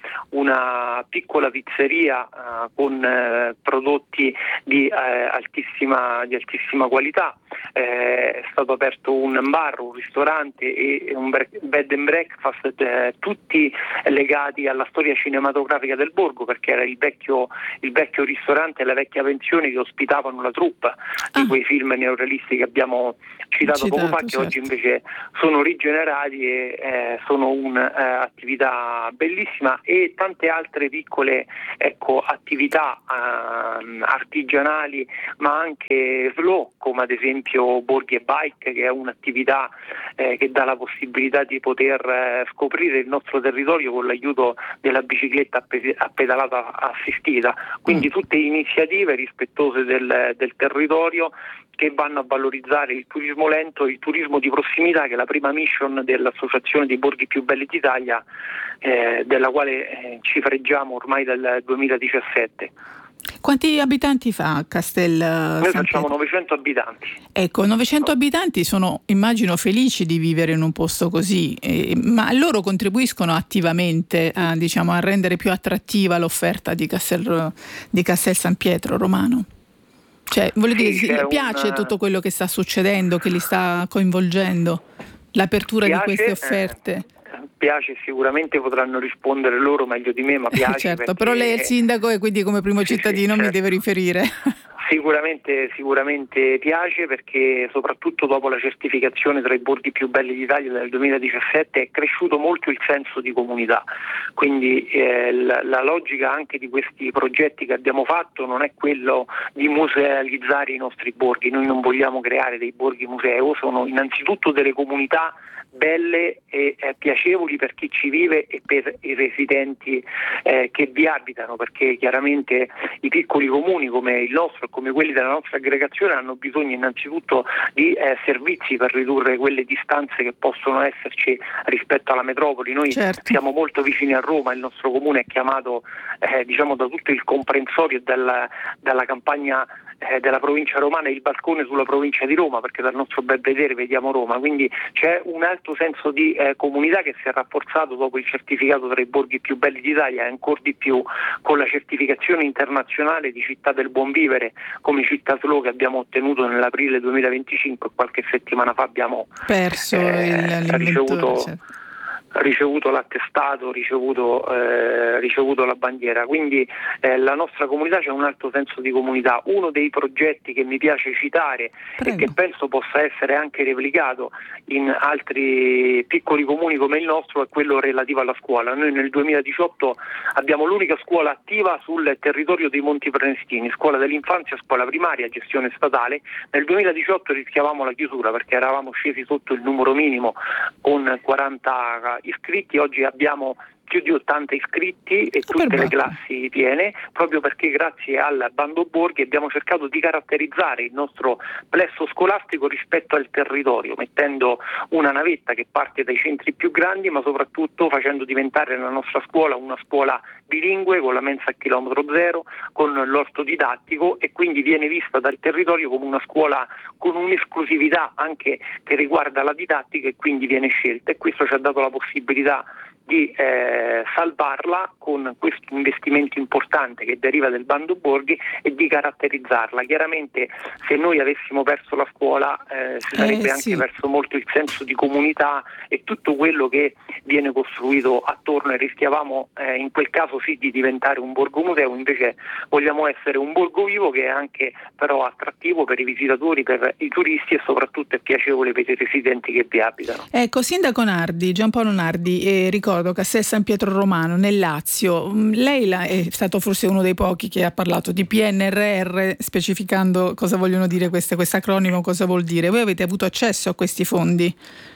una piccola pizzeria eh, con eh, prodotti di eh, altissima di altissima qualità, eh, è stato aperto un bar, un ristorante e un bed and breakfast, eh, tutti legati alla storia cinematografica del borgo, perché era il vecchio il vecchio ristorante e la vecchia pensione che ospitavano la troupe ah. di quei film neorealisti che abbiamo citato, citato poco fa, che certo. oggi invece sono rigenerati e eh, sono un'attività eh, bellissima, e tante altre piccole ecco, attività eh, artigianali ma anche slow, come ad esempio Borghi e Bike, che è un'attività eh, che dà la possibilità di poter eh, scoprire il nostro territorio con l'aiuto della bicicletta a pedalata assistita, quindi mm. tutte iniziative rispettose del, del territorio che vanno a valorizzare il turismo lento e il turismo di prossimità, che è la prima mission dell'Associazione dei Borghi più belli d'Italia, eh, della quale eh, ci freggiamo ormai dal duemiladiciassette. Quanti abitanti fa Castel San Noi facciamo Pietro? novecento abitanti. Ecco, novecento abitanti sono, immagino, felici di vivere in un posto così, eh, ma loro contribuiscono attivamente a, diciamo, a rendere più attrattiva l'offerta di Castel, di Castel San Pietro Romano? Cioè, voglio dire, sì, gli piace una... tutto quello che sta succedendo, che li sta coinvolgendo, l'apertura piace, di queste offerte? Eh, piace, sicuramente potranno rispondere loro meglio di me, ma piace. certo, perché... però lei è il sindaco e quindi come primo sì, cittadino sì, mi certo. deve riferire. Sicuramente, sicuramente piace, perché soprattutto dopo la certificazione tra i borghi più belli d'Italia del duemiladiciassette è cresciuto molto il senso di comunità, quindi eh, la, la logica anche di questi progetti che abbiamo fatto non è quello di musealizzare i nostri borghi. Noi non vogliamo creare dei borghi museo, sono innanzitutto delle comunità belle e eh, piacevoli per chi ci vive e per i residenti eh, che vi abitano, perché chiaramente i piccoli comuni come il nostro e come quelli della nostra aggregazione hanno bisogno innanzitutto di eh, servizi per ridurre quelle distanze che possono esserci rispetto alla metropoli. Noi certo. siamo molto vicini a Roma, il nostro comune è chiamato eh, diciamo da tutto il comprensorio della, della campagna eh, della provincia romana, il balcone sulla provincia di Roma, perché dal nostro bel vedere vediamo Roma, quindi c'è un alto senso di eh, comunità che si è rafforzato dopo il certificato tra i borghi più belli d'Italia, e ancora di più con la certificazione internazionale di città del buon vivere come città slow che abbiamo ottenuto nell'aprile duemilaventicinque. Qualche settimana fa abbiamo perso eh, il, ricevuto certo. ricevuto l'attestato, ricevuto, eh, ricevuto la bandiera, quindi eh, la nostra comunità c'è un alto senso di comunità. Uno dei progetti che mi piace citare Prego. e che penso possa essere anche replicato in altri piccoli comuni come il nostro è quello relativo alla scuola. Noi nel duemiladiciotto abbiamo l'unica scuola attiva sul territorio dei Monti Prenestini, scuola dell'infanzia, scuola primaria, gestione statale. Nel duemiladiciotto rischiavamo la chiusura perché eravamo scesi sotto il numero minimo con quaranta iscritti. Oggi abbiamo più di ottanta iscritti e tutte le classi piene, proprio perché grazie al bando borghi abbiamo cercato di caratterizzare il nostro plesso scolastico rispetto al territorio, mettendo una navetta che parte dai centri più grandi, ma soprattutto facendo diventare la nostra scuola una scuola bilingue, con la mensa a chilometro zero, con l'orto didattico, e quindi viene vista dal territorio come una scuola con un'esclusività anche che riguarda la didattica, e quindi viene scelta, e questo ci ha dato la possibilità di eh, salvarla con questo investimento importante che deriva del bando borghi e di caratterizzarla. Chiaramente se noi avessimo perso la scuola eh, si sarebbe eh, anche sì. perso molto il senso di comunità e tutto quello che viene costruito attorno, e rischiavamo eh, in quel caso sì di diventare un borgo museo. Invece vogliamo essere un borgo vivo che è anche però attrattivo per i visitatori, per i turisti, e soprattutto è piacevole per i residenti che vi abitano. Ecco, Sindaco Nardi, Giampaolo Nardi, eh, ricordo Castel San Pietro Romano nel Lazio, lei la, è stato forse uno dei pochi che ha parlato di P N R R specificando cosa vogliono dire queste, questo acronimo, cosa vuol dire. Voi avete avuto accesso a questi fondi?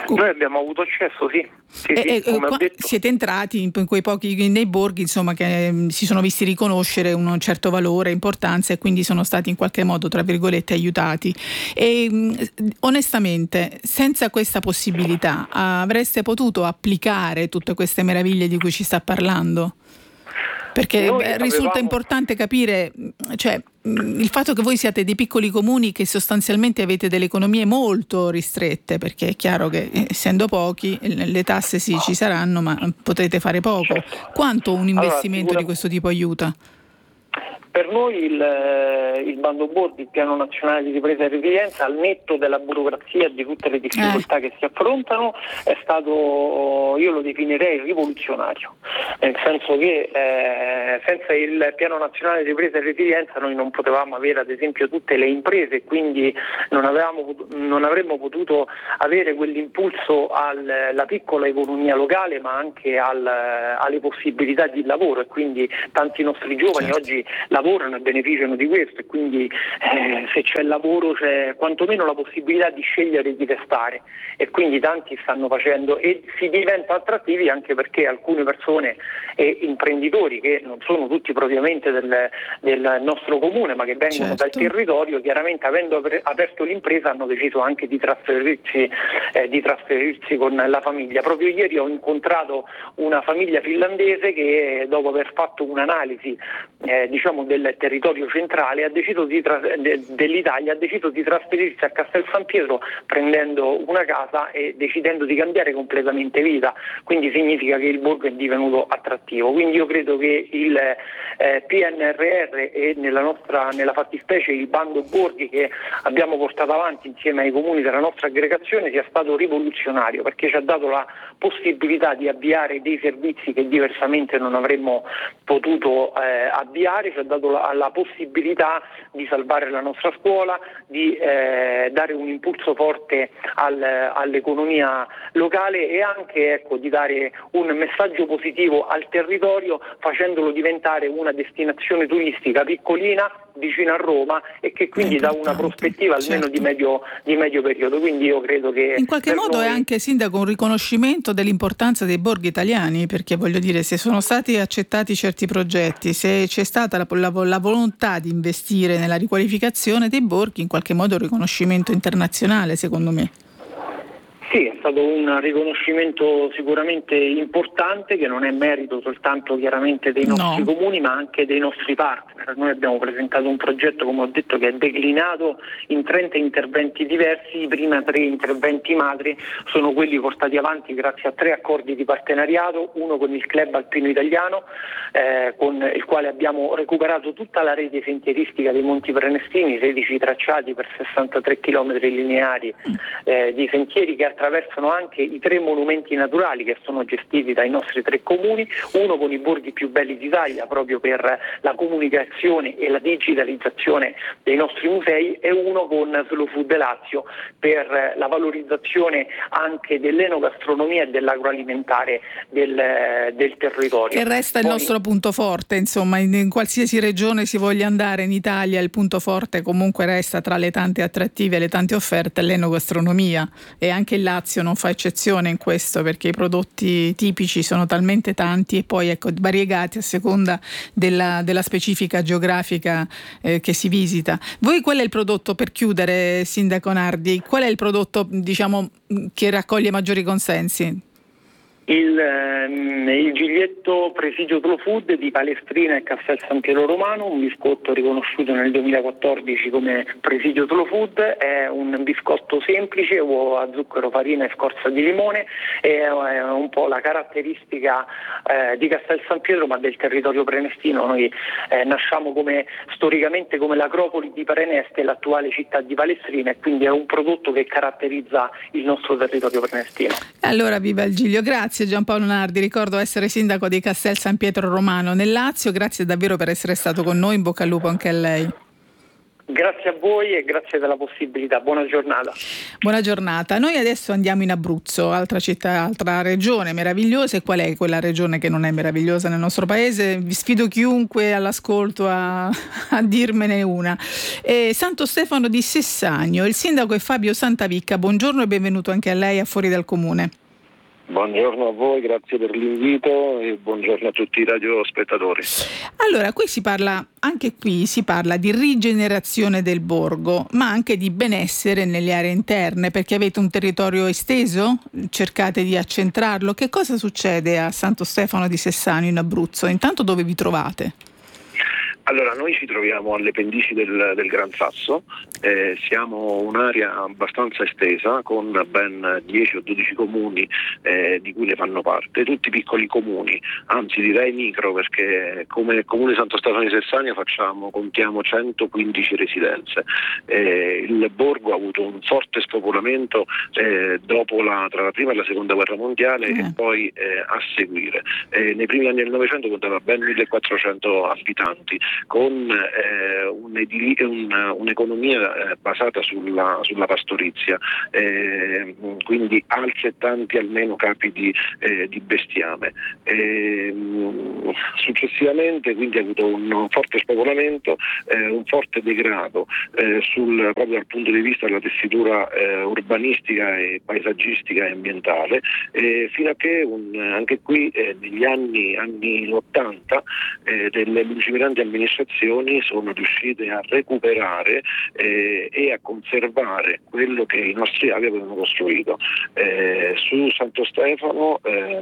Noi abbiamo avuto accesso, sì. sì, e, sì come qua, ho detto. Siete entrati in, in quei pochi nei borghi, insomma, che mh, si sono visti riconoscere un certo valore, importanza, e quindi sono stati in qualche modo, tra virgolette, aiutati. E mh, onestamente, senza questa possibilità, avreste potuto applicare tutte queste meraviglie di cui ci sta parlando? Perché Noi risulta avevamo... importante capire, cioè, il fatto che voi siate dei piccoli comuni che sostanzialmente avete delle economie molto ristrette, perché è chiaro che essendo pochi le tasse sì ci saranno, ma potrete fare poco. Quanto un investimento allora, di questo tipo aiuta? Per noi il, il bando borghi, il piano nazionale di ripresa e resilienza, al netto della burocrazia e di tutte le difficoltà eh. che si affrontano, è stato, io lo definirei rivoluzionario, nel senso che eh, senza il piano nazionale di ripresa e resilienza noi non potevamo avere ad esempio tutte le imprese, quindi non, avevamo, non avremmo potuto avere quell'impulso alla piccola economia locale, ma anche al, alle possibilità di lavoro, e quindi tanti nostri giovani certo. oggi lavorano e beneficiano di questo, e quindi eh, se c'è lavoro c'è quantomeno la possibilità di scegliere di restare, e quindi tanti stanno facendo, e si diventa attrattivi anche perché alcune persone e imprenditori che non sono tutti propriamente del, del nostro comune ma che vengono certo. dal territorio, chiaramente avendo aperto l'impresa hanno deciso anche di trasferirsi, eh, di trasferirsi con la famiglia. Proprio ieri ho incontrato una famiglia finlandese che dopo aver fatto un'analisi eh, diciamo del territorio centrale ha deciso di tra- de- dell'Italia ha deciso di trasferirsi a Castel San Pietro prendendo una casa e decidendo di cambiare completamente vita, quindi significa che il borgo è divenuto attrattivo. Quindi io credo che il eh, P N R R e nella nostra nella fattispecie il bando borghi che abbiamo portato avanti insieme ai comuni della nostra aggregazione sia stato rivoluzionario, perché ci ha dato la possibilità di avviare dei servizi che diversamente non avremmo potuto eh, avviare, ci ha dato la, la possibilità di salvare la nostra scuola, di eh, dare un impulso forte al, all'economia locale e anche ecco, di dare un messaggio positivo al territorio, facendolo diventare una destinazione turistica piccolina vicino a Roma e che quindi dà una prospettiva almeno certo. di, medio, di medio periodo. Quindi io credo che in qualche modo noi... è anche, sindaco, un riconoscimento dell'importanza dei borghi italiani, perché voglio dire, se sono stati accettati certi progetti, se c'è stata la, la, la volontà di investire nella riqualificazione dei borghi, in qualche modo è un riconoscimento internazionale, secondo me. Sì, è stato un riconoscimento sicuramente importante, che non è merito soltanto chiaramente dei nostri no. comuni ma anche dei nostri partner. Noi abbiamo presentato un progetto, come ho detto, che è declinato in trenta interventi diversi. I primi tre interventi madri sono quelli portati avanti grazie a tre accordi di partenariato, uno con il Club Alpino Italiano eh, con il quale abbiamo recuperato tutta la rete sentieristica dei Monti Prenestini, sedici tracciati per sessantatré chilometri lineari eh, di sentieri che attraversano anche i tre monumenti naturali che sono gestiti dai nostri tre comuni, uno con i borghi più belli d'Italia proprio per la comunicazione e la digitalizzazione dei nostri musei, e uno con Slow Food Lazio per la valorizzazione anche dell'enogastronomia e dell'agroalimentare del, del territorio. Che resta Poi, il nostro punto forte, insomma, in, in qualsiasi regione si voglia andare in Italia, il punto forte comunque resta, tra le tante attrattive e le tante offerte, l'enogastronomia, e anche il Lazio non fa eccezione in questo, perché i prodotti tipici sono talmente tanti e poi ecco variegati a seconda della, della specifica geografica eh, che si visita. Voi qual è il prodotto, per chiudere, sindaco Nardi, qual è il prodotto diciamo che raccoglie maggiori consensi? Il, ehm, il Giglietto Presidio Slow Food di Palestrina e Castel San Pietro Romano, un biscotto riconosciuto nel duemilaquattordici come Presidio Slow Food. È un biscotto semplice, uova, zucchero, farina e scorza di limone, è, è un po' la caratteristica eh, di Castel San Pietro ma del territorio prenestino. Noi eh, nasciamo come, storicamente come l'acropoli di Preneste, l'attuale città di Palestrina, e quindi è un prodotto che caratterizza il nostro territorio prenestino. Allora viva il Giglio, grazie. Giampaolo Nardi, ricordo essere sindaco di Castel San Pietro Romano nel Lazio, grazie davvero per essere stato con noi, in bocca al lupo anche a lei. Grazie a voi e grazie della possibilità. Buona giornata. Buona giornata. Noi adesso andiamo in Abruzzo, altra città, altra regione meravigliosa. E qual è quella regione che non è meravigliosa nel nostro paese? Vi sfido chiunque all'ascolto a, a dirmene una. E Santo Stefano di Sessagno. Il sindaco è Fabio Santavicca. Buongiorno e benvenuto anche a lei a Fuori dal Comune. Buongiorno a voi, grazie per l'invito e buongiorno a tutti i radiospettatori. Allora, qui si parla, anche qui si parla di rigenerazione del borgo, ma anche di benessere nelle aree interne, perché avete un territorio esteso? Cercate di accentrarlo. Che cosa succede a Santo Stefano di Sessagno in Abruzzo? Intanto dove vi trovate? Allora, noi ci troviamo alle pendici del, del Gran Sasso, eh, siamo un'area abbastanza estesa con ben dieci o dodici comuni eh, di cui ne fanno parte, tutti piccoli comuni, anzi direi micro, perché come Comune Santo Stefano di Sessagno facciamo, contiamo centoquindici residenze. Eh, il borgo ha avuto un forte spopolamento eh, dopo la, tra la prima e la seconda guerra mondiale mm. e poi eh, a seguire. Eh, nei primi anni del Novecento contava ben millequattrocento abitanti, con eh, un'edili- un, un'economia eh, basata sulla, sulla pastorizia, eh, quindi altrettanti almeno capi di, eh, di bestiame. Eh, successivamente quindi ha avuto un forte spopolamento, eh, un forte degrado eh, sul, proprio dal punto di vista della tessitura eh, urbanistica e paesaggistica e ambientale, eh, fino a che un, anche qui eh, negli anni, anni ottanta eh, delle lungimiranti amministrazioni sono riuscite a recuperare eh, e a conservare quello che i nostri avi avevano costruito. Eh, su Santo Stefano eh,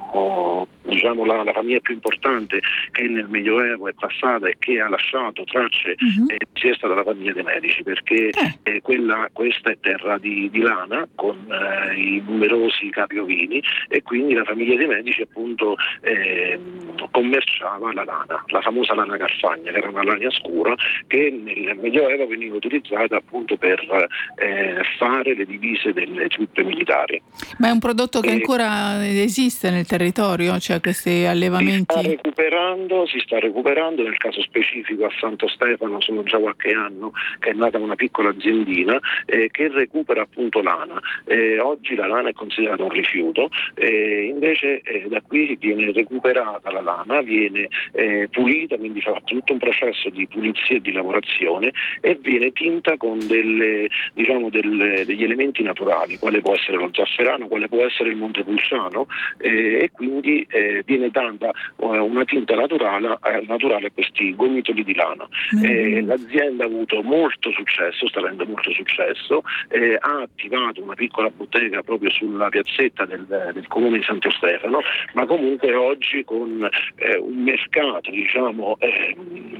oh, diciamo la, la famiglia più importante che nel Medioevo è passata e che ha lasciato tracce uh-huh. eh, sia stata la famiglia dei Medici, perché eh, quella, questa è terra di, di lana con eh, i numerosi capi ovini, e quindi la famiglia dei Medici appunto eh, commerciava la lana, la famosa lana Carfagna, che era una lana scura che nel Medioevo veniva utilizzata appunto per eh, fare le divise delle truppe militari. Ma è un prodotto che e ancora esiste nel territorio, cioè questi allevamenti? Si sta recuperando, si sta recuperando, nel caso specifico a Santo Stefano sono già qualche anno che è nata una piccola aziendina eh, che recupera appunto lana. Eh, oggi la lana è considerata un rifiuto, eh, invece eh, da qui viene recuperata la lana, viene eh, pulita, quindi fa tutto un processo di pulizia e di lavorazione, e viene tinta con delle, diciamo, delle, degli elementi naturali, quale può essere lo zafferano, quale può essere il montepulciano, eh, e quindi eh, viene data eh, una tinta naturale, eh, naturale a questi gomitoli di lana. Mm-hmm. Eh, l'azienda ha avuto molto successo, sta avendo molto successo, eh, ha attivato una piccola bottega proprio sulla piazzetta del, del comune di Santo Stefano, ma comunque oggi con eh, un mercato diciamo eh,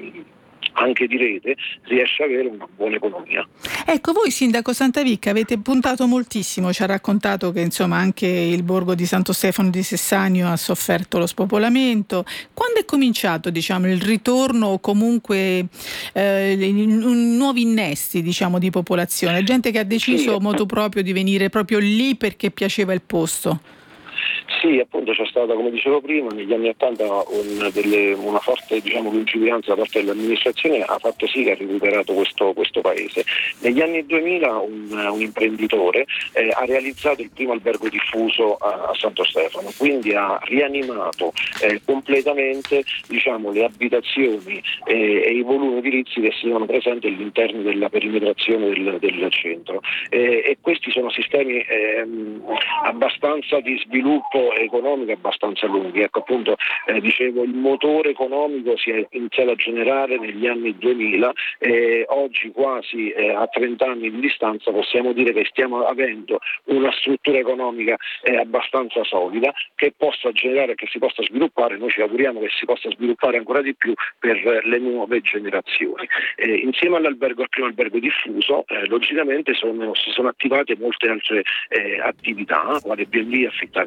anche di rete riesce ad avere una buona economia. Ecco, voi sindaco Santavicca avete puntato moltissimo, ci ha raccontato che insomma anche il borgo di Santo Stefano di Sessagno ha sofferto lo spopolamento. Quando è cominciato diciamo il ritorno o comunque eh, nuovi innesti diciamo di popolazione, gente che ha deciso sì. motu proprio di venire proprio lì perché piaceva il posto? Sì, appunto c'è stata, come dicevo prima, negli anni ottanta un, delle, una forte diciamo, lungimiranza da parte dell'amministrazione ha fatto sì che ha recuperato questo, questo paese. Negli anni duemila un, un imprenditore eh, ha realizzato il primo albergo diffuso a, a Santo Stefano, quindi ha rianimato eh, completamente diciamo, le abitazioni eh, e i volumi edilizi che si sono presenti all'interno della perimetrazione del, del centro. Eh, e questi sono sistemi eh, abbastanza di sviluppo economico abbastanza lunghi. Ecco appunto eh, dicevo il motore economico si è iniziato a generare negli anni duemila, e oggi quasi eh, a trenta anni di distanza possiamo dire che stiamo avendo una struttura economica eh, abbastanza solida che possa generare, che si possa sviluppare. Noi ci auguriamo che si possa sviluppare ancora di più per le nuove generazioni. Eh, insieme all'albergo, al primo albergo diffuso, eh, logicamente sono, si sono attivate molte altre eh, attività, quale B and B, affittacamere,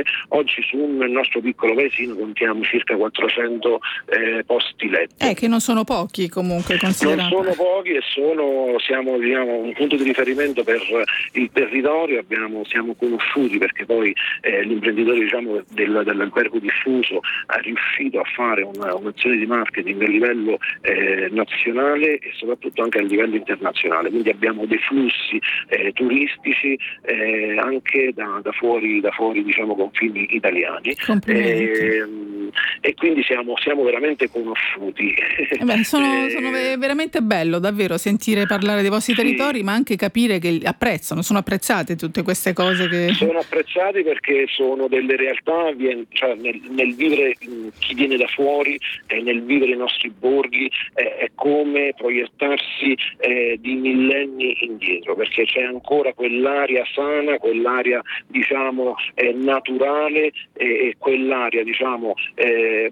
Oggi su un nostro piccolo paesino contiamo circa quattrocento eh, posti letto. Eh, che non sono pochi comunque considerato. Non sono pochi e sono, siamo diciamo, un punto di riferimento per il territorio, abbiamo, siamo conosciuti perché poi eh, l'imprenditore diciamo, del, dell'albergo diffuso ha riuscito a fare una, un'azione di marketing a livello eh, nazionale e soprattutto anche a livello internazionale, quindi abbiamo dei flussi eh, turistici eh, anche da, da fuori, da fuori diciamo, confini italiani e, e quindi siamo, siamo veramente conosciuti. Eh beh, sono, sono veramente bello davvero sentire parlare dei vostri sì. territori, ma anche capire che apprezzano, sono apprezzate tutte queste cose che... Sono apprezzati perché sono delle realtà, cioè nel, nel vivere chi viene da fuori, eh, nel vivere i nostri borghi eh, è come proiettarsi eh, di millenni indietro, perché c'è ancora quell'aria sana, quell'aria diciamo eh, naturale e eh, quell'aria diciamo eh,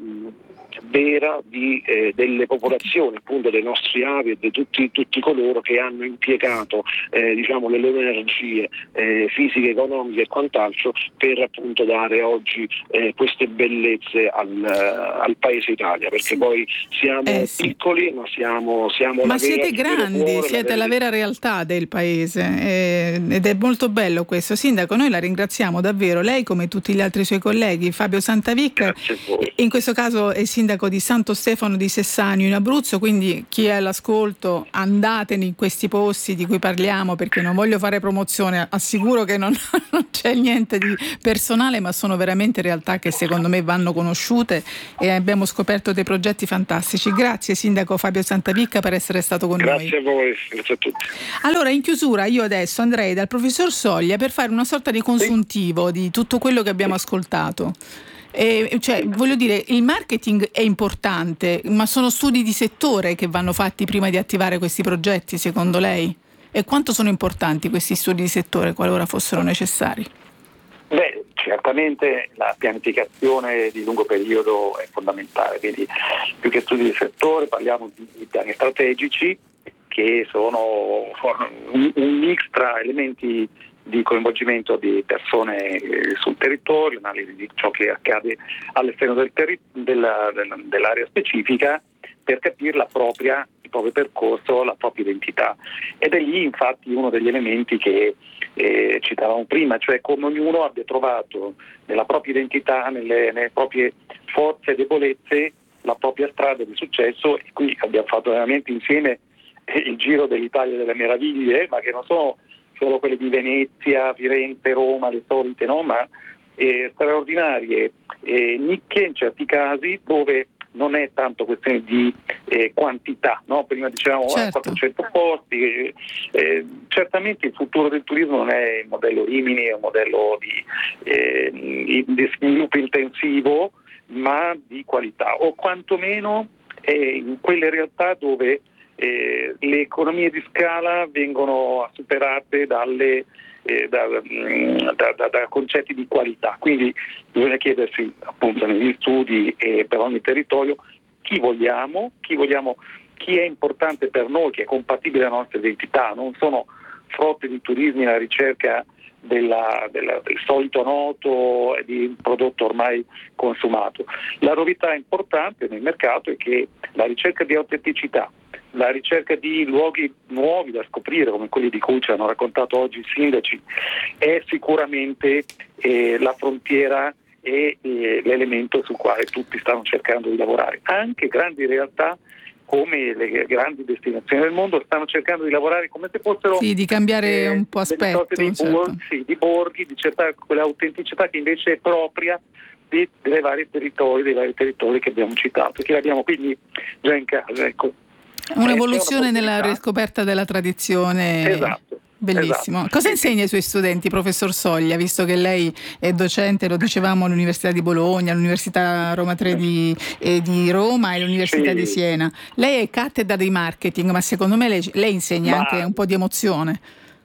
vera di, eh, delle popolazioni, appunto dei nostri avi e di tutti, tutti coloro che hanno impiegato eh, diciamo, le loro energie eh, fisiche, economiche e quant'altro per appunto dare oggi eh, queste bellezze al, al paese Italia, perché sì. poi siamo eh, sì. piccoli ma siamo, siamo ma la siete vera, grandi, cuore, siete la vera... la vera realtà del paese eh, ed è molto bello questo. Sindaco, noi la ringraziamo davvero, lei come tutti gli altri suoi colleghi. Fabio Santavic in questo caso è sindaco di Santo Stefano di Sessanio in Abruzzo, quindi chi è all'ascolto andate in questi posti di cui parliamo, perché non voglio fare promozione, assicuro che non, non c'è niente di personale, ma sono veramente realtà che secondo me vanno conosciute e abbiamo scoperto dei progetti fantastici. Grazie sindaco Fabio Santavicca per essere stato con grazie noi. Grazie a voi, grazie a tutti. Allora in chiusura io adesso andrei dal professor Soglia per fare una sorta di consuntivo di tutto quello che abbiamo ascoltato. Eh, cioè, voglio dire, il marketing è importante, ma sono studi di settore che vanno fatti prima di attivare questi progetti, secondo lei? E quanto sono importanti questi studi di settore qualora fossero necessari? Beh, certamente la pianificazione di lungo periodo è fondamentale, quindi più che studi di settore parliamo di piani strategici che sono un, un mix tra elementi di coinvolgimento di persone eh, sul territorio, analisi di ciò che accade all'esterno del terri- della, della, dell'area specifica per capire la propria, il proprio percorso, la propria identità. Ed è lì infatti uno degli elementi che eh, citavamo prima, cioè come ognuno abbia trovato nella propria identità, nelle, nelle proprie forze e debolezze, la propria strada di successo, e qui abbiamo fatto veramente insieme eh, il giro dell'Italia delle meraviglie, ma che non sono solo quelle di Venezia, Firenze, Roma, le solite, no? ma eh, straordinarie eh, nicchie in certi casi dove non è tanto questione di eh, quantità, no? Prima dicevamo certo. eh, quattrocento posti, eh, eh, certamente il futuro del turismo non è il modello Rimini, è un modello di, eh, di sviluppo intensivo, ma di qualità, o quantomeno eh, in quelle realtà dove Eh, le economie di scala vengono superate dalle, eh, da, da, da, da concetti di qualità, quindi bisogna chiedersi appunto negli studi e per ogni territorio chi vogliamo, chi vogliamo, chi è importante per noi, che è compatibile alla nostra identità, non sono frotte di turismi alla ricerca della, della, del solito noto e di un prodotto ormai consumato. La novità importante nel mercato è che la ricerca di autenticità, la ricerca di luoghi nuovi da scoprire, come quelli di cui ci hanno raccontato oggi i sindaci, è sicuramente eh, la frontiera e eh, l'elemento sul quale tutti stanno cercando di lavorare. Anche grandi realtà come le grandi destinazioni del mondo stanno cercando di lavorare come se fossero sì, di cambiare eh, un po' aspetto di, certo. borghi, sì, di borghi, di cercare quell'autenticità che invece è propria di, dei vari territori, dei vari territori che abbiamo citato, che abbiamo quindi già in casa, ecco. Un'evoluzione nella riscoperta della tradizione. Esatto. Bellissimo. Esatto. Cosa insegna ai suoi studenti, professor Soglia, visto che lei è docente, lo dicevamo, all'Università di Bologna, all'Università Roma tre di, eh, di Roma e all'Università sì. di Siena. Lei è cattedra di marketing, ma secondo me lei, lei insegna ma... anche un po' di emozione.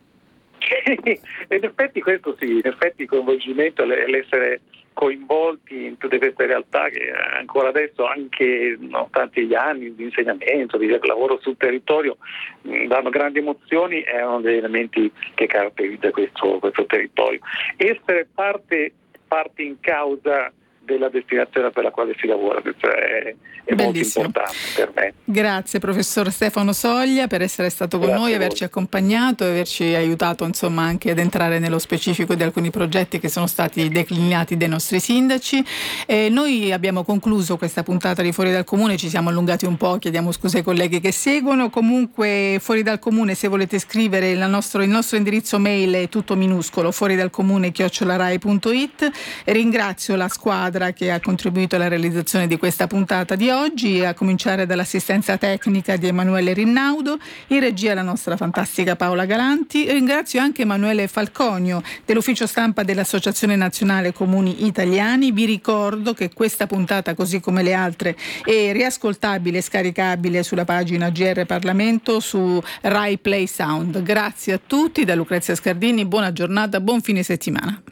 In effetti questo sì, in effetti il coinvolgimento, l'essere coinvolti in tutte queste realtà che ancora adesso, anche nonostante gli anni di insegnamento, di lavoro sul territorio, mh, danno grandi emozioni, è uno degli elementi che caratterizza questo, questo territorio. Essere parte parte in causa della destinazione per la quale si lavora. Questo è, è molto importante per me. Grazie professor Stefano Soglia per essere stato con Grazie noi, averci accompagnato e averci aiutato insomma anche ad entrare nello specifico di alcuni progetti che sono stati declinati dai nostri sindaci. Eh, noi abbiamo concluso questa puntata di Fuori dal Comune, ci siamo allungati un po', chiediamo scusa ai colleghi che seguono. Comunque Fuori dal Comune, se volete scrivere, il nostro, il nostro indirizzo mail è tutto minuscolo, fuori dal comune chiocciola rai punto it. Ringrazio la squadra che ha contribuito alla realizzazione di questa puntata di oggi, a cominciare dall'assistenza tecnica di Emanuele Rinnaudo, in regia la nostra fantastica Paola Galanti. Ringrazio anche Emanuele Falconio dell'ufficio stampa dell'Associazione Nazionale Comuni Italiani. Vi ricordo che questa puntata, così come le altre, è riascoltabile e scaricabile sulla pagina G R Parlamento su Rai Play Sound. Grazie a tutti da Lucrezia Scardini, buona giornata, buon fine settimana.